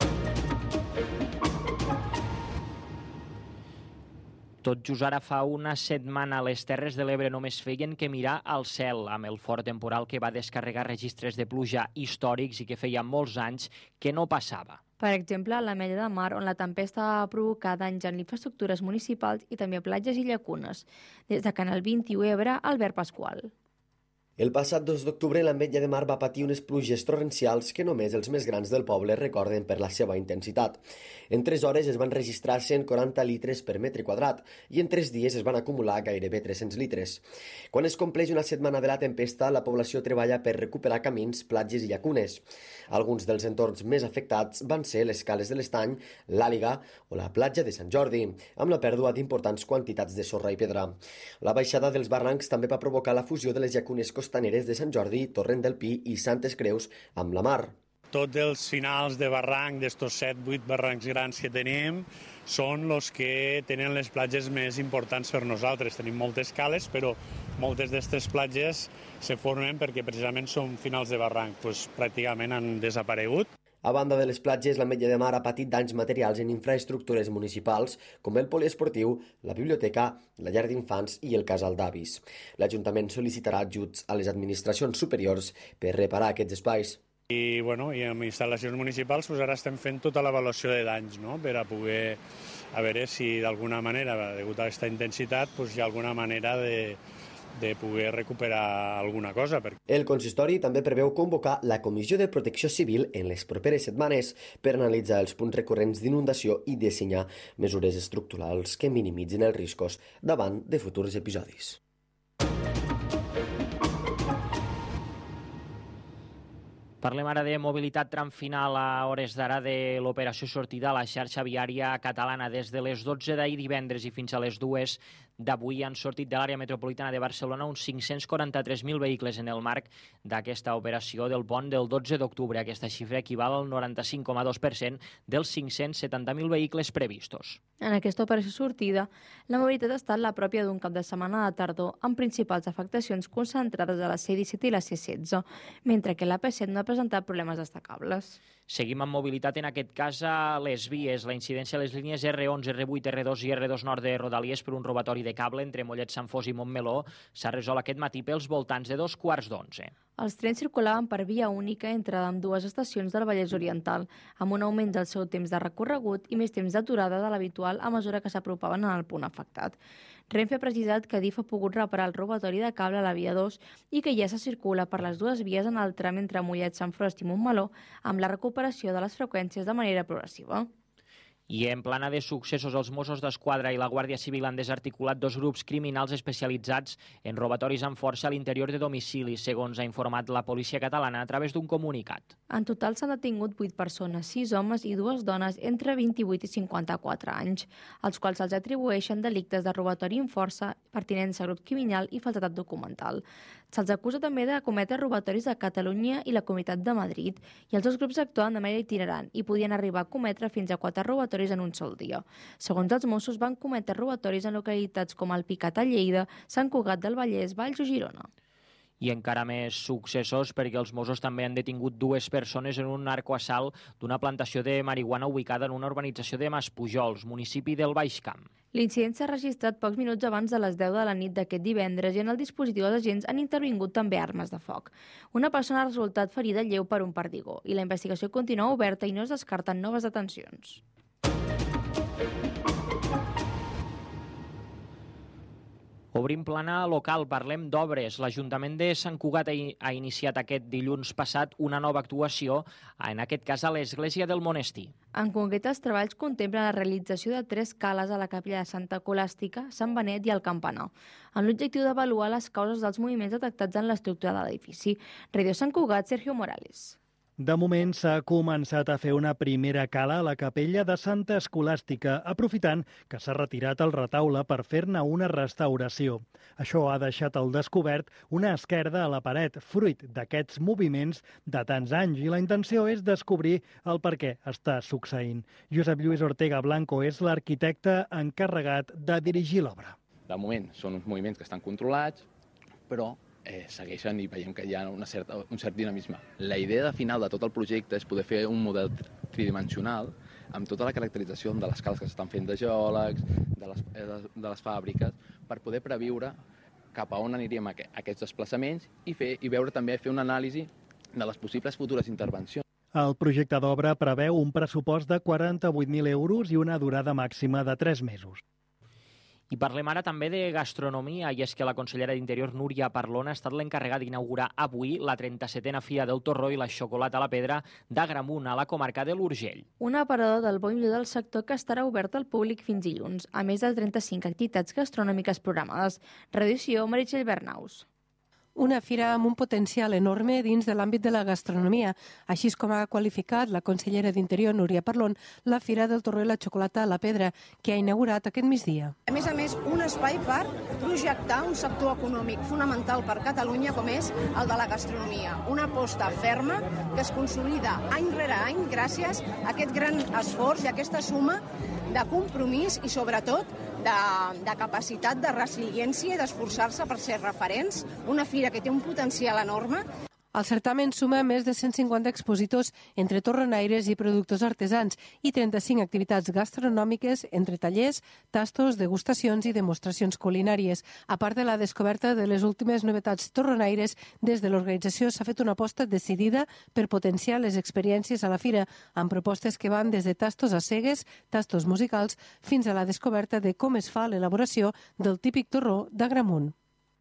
Tot just ara fa una setmana les Terres de l'Ebre només feien que mirar al cel amb el fort temporal que va descarregar registres de pluja històrics i que feia molts anys que no passava. Per exemple, a l'Ametlla de Mar, on la tempesta va provocar danys en infraestructures municipals i també a platges i llacunes. Des de Canal 21 Ebre, Albert Pasqual. El passat 2 d'octubre l'Ametlla de Mar va patir unes pluges torrencials que només els més grans del poble recorden per la seva intensitat. En 3 hores es van registrar 140 litres per metre quadrat i en 3 dies es van acumular gairebé 300 litres. Quan es compleix una setmana de la tempesta, la població treballa per recuperar camins, platges i llacunes. Alguns dels entorns més afectats van ser les Cales de l'Estany, l'Àliga o la platja de Sant Jordi, amb la pèrdua d'importants quantitats de sorra i pedra. La baixada dels barrancs també va provocar la fusió de les llacunes costaneres de Sant Jordi, Torrent del Pi i Santes Creus amb la mar. Tots els finals de barranc, d'estos 7-8 barrancs grans que tenim, són els que tenen les platges més importants per nosaltres. Tenim moltes cales, però moltes d'aquestes platges se formen perquè precisament són finals de barranc, doncs pràcticament han desaparegut. A banda de les platges, l'Ametlla de Mar ha patit danys materials en infraestructures municipals, com el poliesportiu, la biblioteca, la llar d'infants i el casal d'avis. L'Ajuntament sol·licitarà ajuts a les administracions superiors per reparar aquests espais. I amb instal·lacions municipals ara estem fent tota l'avaluació de danys, per a poder a veure si d'alguna manera, degut a aquesta intensitat, hi ha alguna manera de poder recuperar alguna cosa. El consistori també preveu convocar la Comissió de Protecció Civil en les properes setmanes per analitzar els punts recurrents d'inundació i dissenyar mesures estructurals que minimitzin els riscos davant de futurs episodis. Parlem ara de mobilitat tram final a hores d'ara de l'operació sortida a la xarxa viària catalana. Des de les 12 d'ahir divendres i fins a les 2 d'avui han sortit de l'àrea metropolitana de Barcelona uns 543.000 vehicles en el marc d'aquesta operació del pont del 12 d'octubre. Aquesta xifra equival al 95,2% dels 570.000 vehicles previstos. En aquesta operació sortida, la mobilitat ha estat la pròpia d'un cap de setmana de tardor, amb principals afectacions concentrades a la C-17 i la C-16, mentre que l'AP7 no ha presentat problemes destacables. Seguim amb mobilitat, en aquest cas a les vies. La incidència a les línies R11, R8, R2 i R2 nord de Rodalies per un robatori de cable entre Mollet, Sant Fos i Montmeló s'ha resolt aquest matí pels voltants de 11:15. Els trens circulaven per via única entre ambdues estacions del Vallès Oriental, amb un augment del seu temps de recorregut i més temps d'aturada de l'habitual a mesura que s'apropaven al punt afectat. Renfe ha precisat que DIF ha pogut reparar el robatori de cable a la via 2 i que ja se circula per les dues vies en el tram entre Mollet, Sant Fost i Montmeló, amb la recuperació de les freqüències de manera progressiva. I en plana de successos, els Mossos d'Esquadra i la Guàrdia Civil han desarticulat dos grups criminals especialitzats en robatoris amb força a l'interior de domicilis, segons ha informat la policia catalana a través d'un comunicat. En total s'han detingut 8 persones, 6 homes i 2 dones entre 28 i 54 anys, als quals se'ls atribueixen delictes de robatori amb força, pertinença a grup criminal i falsedat documental. Se'ls acusa també de cometre robatoris a Catalunya i la Comunitat de Madrid, i els dos grups actuen de manera itinerant i podien arribar a cometre fins a 4 robatoris en un sol dia. Segons els Mossos, van cometre robatoris en localitats com el Picat a Lleida, Sant Cugat del Vallès, Valls o Girona. I encara més successos, perquè els Mossos també han detingut 2 persones en un narcoassalt d'una plantació de marihuana ubicada en una urbanització de Maspujols, municipi del Baix Camp. L'incident s'ha registrat pocs minuts abans de les 10 de la nit d'aquest divendres i en el dispositiu els agents han intervingut també armes de foc. Una persona ha resultat ferida lleu per un perdigó i la investigació continua oberta i no es descarten noves detencions. Obrim plana local, parlem d'obres. L'Ajuntament de Sant Cugat ha iniciat aquest dilluns passat una nova actuació, en aquest cas a l'Església del Monestir. En concret, els treballs contemplen la realització de 3 cales a la capella de Santa Colàstica, Sant Benet i el Campanar, amb l'objectiu d'avaluar les causes dels moviments detectats en l'estructura de l'edifici. Radio Sant Cugat, Sergio Morales. De moment s'ha començat a fer una primera cala a la capella de Santa Escolàstica, aprofitant que s'ha retirat el retaule per fer-ne una restauració. Això ha deixat al descobert una esquerda a la paret, fruit d'aquests moviments de tants anys, i la intenció és descobrir el per què està succeint. Josep Lluís Ortega Blanco és l'arquitecte encarregat de dirigir l'obra. De moment són uns moviments que estan controlats, però segueixen i veiem que hi ha un cert dinamisme. La idea final de tot el projecte és poder fer un model tridimensional amb tota la caracterització de les cales que s'estan fent de geòlegs, de les fàbriques, per poder previure cap a on aniríem aquests desplaçaments i veure també fer una anàlisi de les possibles futures intervencions. El projecte d'obra preveu un pressupost de 48.000 euros i una durada màxima de 3 mesos. I parlem ara també de gastronomia, i és que la consellera d'Interior, Núria Parlon, ha estat l'encarregada d'inaugurar avui la 37a Fira del Torró i la Xocolata a la Pedra d'Agramunt, a la comarca de l'Urgell. Un aparador del bo i millor del sector que estarà obert al públic fins dilluns, a més de 35 activitats gastronòmiques programades. Redacció, Meritxell Bernaus. Una fira amb un potencial enorme dins de l'àmbit de la gastronomia, així com ha qualificat la consellera d'Interior, Núria Parlon, la Fira del Torró i la Xocolata a la Pedra, que ha inaugurat aquest migdia. A més, un espai per projectar un sector econòmic fonamental per Catalunya, com és el de la gastronomia. Una aposta ferma que es consolida any rere any gràcies a aquest gran esforç i aquesta suma de compromís i, sobretot, de capacitat de resiliència i d'esforçar-se per ser referents. Una fira que té un potencial enorme. El certamen suma més de 150 expositors entre torronaires i productors artesans i 35 activitats gastronòmiques entre tallers, tastos, degustacions i demostracions culinàries. A part de la descoberta de les últimes novetats torronaires, des de l'organització s'ha fet una aposta decidida per potenciar les experiències a la fira, amb propostes que van des de tastos a cegues, tastos musicals, fins a la descoberta de com es fa l'elaboració del típic torró d'Agramunt.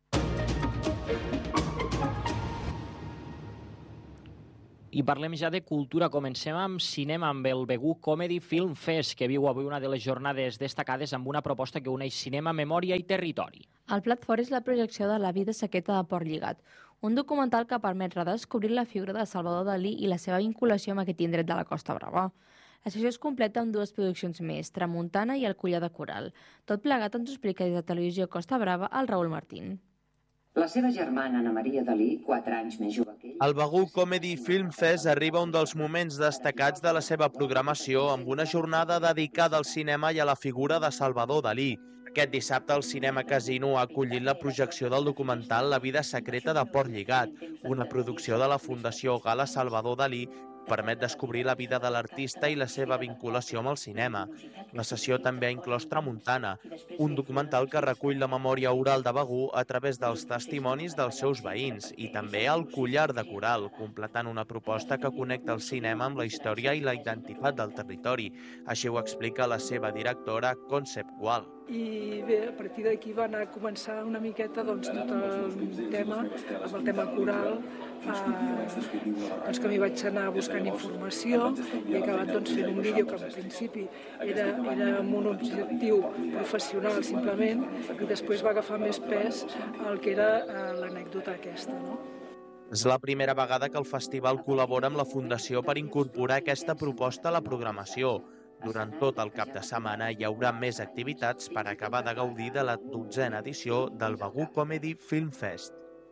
I parlem ja de cultura. Comencem amb cinema, amb el Begur Comedy Film Fest, que viu avui una de les jornades destacades amb una proposta que uneix cinema, memòria i territori. El plat fort és la projecció de La vida secreta de Port Lligat, un documental que permet redescobrir la figura de Salvador Dalí i la seva vinculació amb aquest indret de la Costa Brava. La sessió es completa amb dues produccions més, Tramuntana i El collar de coral. Tot plegat ens ho explica des de Televisió Costa Brava el Raül Martín. La seva germana, Ana Maria Dalí, 4 anys més jove que ell... El Begur Comedy Film Fest arriba un dels moments destacats de la seva programació amb una jornada dedicada al cinema i a la figura de Salvador Dalí. Aquest dissabte el Cinema Casino ha acollit la projecció del documental La vida secreta de Port Lligat, una producció de la Fundació Gala Salvador Dalí que permet descobrir la vida de l'artista i la seva vinculació amb el cinema. La sessió també ha inclòs Tramuntana, un documental que recull la memòria oral de Begur a través dels testimonis dels seus veïns, i també El collar de coral, completant una proposta que connecta el cinema amb la història i la identitat del territori. Així ho explica la seva directora conceptual. I bé, a partir d'aquí va anar a començar una miqueta tot el tema, amb el tema coral, que m'hi vaig anar buscant informació i he acabat fent un vídeo que al principi era amb un objectiu professional simplement, i després va agafar més pes el que era l'anècdota aquesta, no? És la primera vegada que el festival col·labora amb la Fundació per incorporar aquesta proposta a la programació. Durant tot el cap de setmana hi haurà més activitats per acabar de gaudir de la 12a edició del Begur Comedy Film Fest.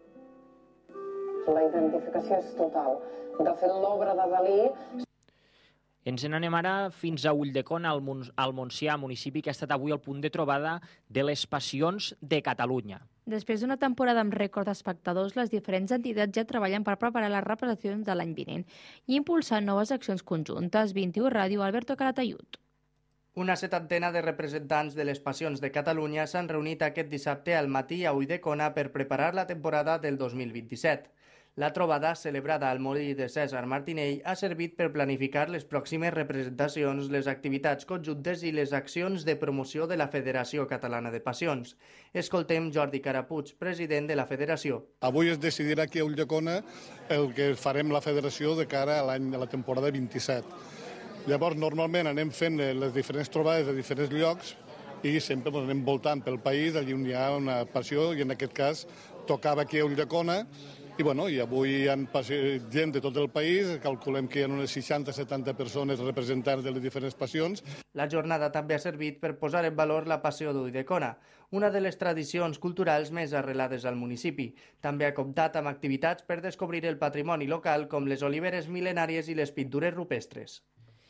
La identificació és total. De fet, l'obra de Dalí... Ens n'anem ara fins a Ulldecona, al Montsià, municipi que ha estat avui el punt de trobada de les passions de Catalunya. Després d'una temporada amb rècord d'espectadors, les diferents entitats ja treballen per preparar les representacions de l'any vinent i impulsar noves accions conjuntes. 21 Ràdio, Alberto Calatayud. Una setantena de representants de les passions de Catalunya s'han reunit aquest dissabte al matí a Ulldecona per preparar la temporada del 2027. La trobada, celebrada al molí de César Martinell, ha servit per planificar les pròximes representacions, les activitats conjuntes i les accions de promoció de la Federació Catalana de Passions. Escoltem Jordi Carapuig, president de la Federació. Avui es decidirà aquí a Ulldecona el que farem la Federació de cara a l'any de la temporada 27. Llavors, normalment anem fent les diferents trobades de diferents llocs i sempre anem voltant pel país, allà on hi ha una passió, i en aquest cas tocava aquí a Ulldecona. I avui hi ha gent de tot el país, calculem que hi ha unes 60-70 persones representants de les diferents passions. La jornada també ha servit per posar en valor la passió d'Ulldecona, una de les tradicions culturals més arrelades al municipi. També ha comptat amb activitats per descobrir el patrimoni local, com les oliveres mil·lenàries i les pintures rupestres.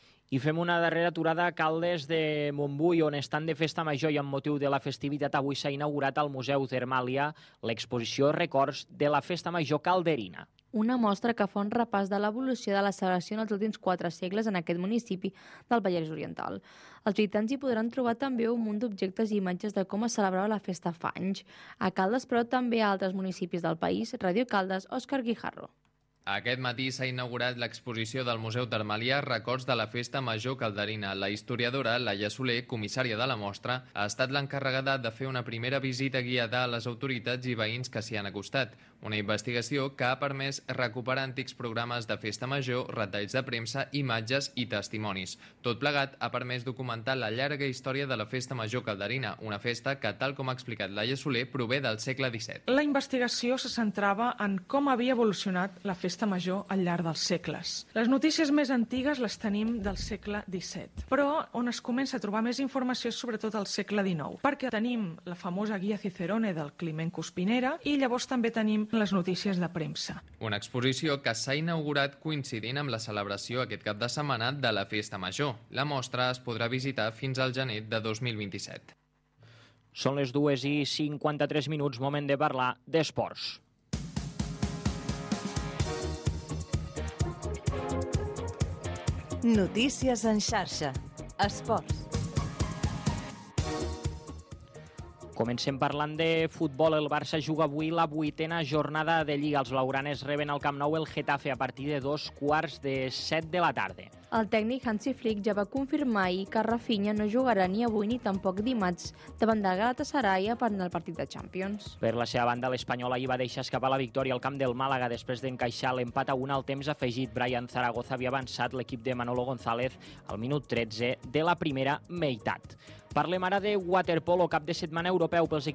I fem una darrera aturada a Caldes de Montbui, on estan de festa major i amb motiu de la festivitat avui s'ha inaugurat al Museu Termàlia l'exposició Records de la Festa Major Calderina. Una mostra que fa un repàs de l'evolució de la celebració en els últims 4 segles en aquest municipi del Vallès Oriental. Els visitants hi podran trobar també un munt d'objectes i imatges de com es celebrava la festa fa anys. A Caldes, però també a altres municipis del país. Ràdio Caldes, Òscar Guijarro. Aquest matí s'ha inaugurat l'exposició del Museu Termàlia Records de la Festa Major Calderina. La historiadora Laia Soler, comissària de la mostra, ha estat l'encarregada de fer una primera visita guiada a les autoritats i veïns que s'hi han acostat. Una investigació que ha permès recuperar antics programes de festa major, retalls de premsa, imatges i testimonis. Tot plegat ha permès documentar la llarga història de la Festa Major Calderina, una festa que, tal com ha explicat Laia Soler, prové del segle XVII. La investigació se centrava en com havia evolucionat la festa major al llarg dels segles. Les notícies més antigues les tenim del segle XVII, però on es comença a trobar més informació és sobretot al segle XIX, perquè tenim la famosa guia Cicerone del Climent Cuspinera i llavors també tenim les notícies de premsa. Una exposició que s'ha inaugurat coincidint amb la celebració aquest cap de setmana de la Festa Major. La mostra es podrà visitar fins al gener de 2027. Són les 2:53, moment de parlar d'esports. Notícies en xarxa. Esports. Comencem parlant de futbol. El Barça juga avui la 8a jornada de Lliga. Els blaugranes reben al Camp Nou el Getafe a partir de 7:15 de la tarda. El tècnic Hansi Flick ja va confirmar ahir que Rafinha no jugarà ni avui ni tampoc dimarts davant del Galatasaray per el partit de Champions. Per la seva banda, l'Espanyol ahir va deixar escapar la victòria al camp del Màlaga després d'encaixar l'empat a 1 al temps afegit. Brian Zaragoza havia avançat l'equip de Manolo González al minut 13 de la primera meitat. Parlem ara de waterpolo, cap de setmana europeu pels equips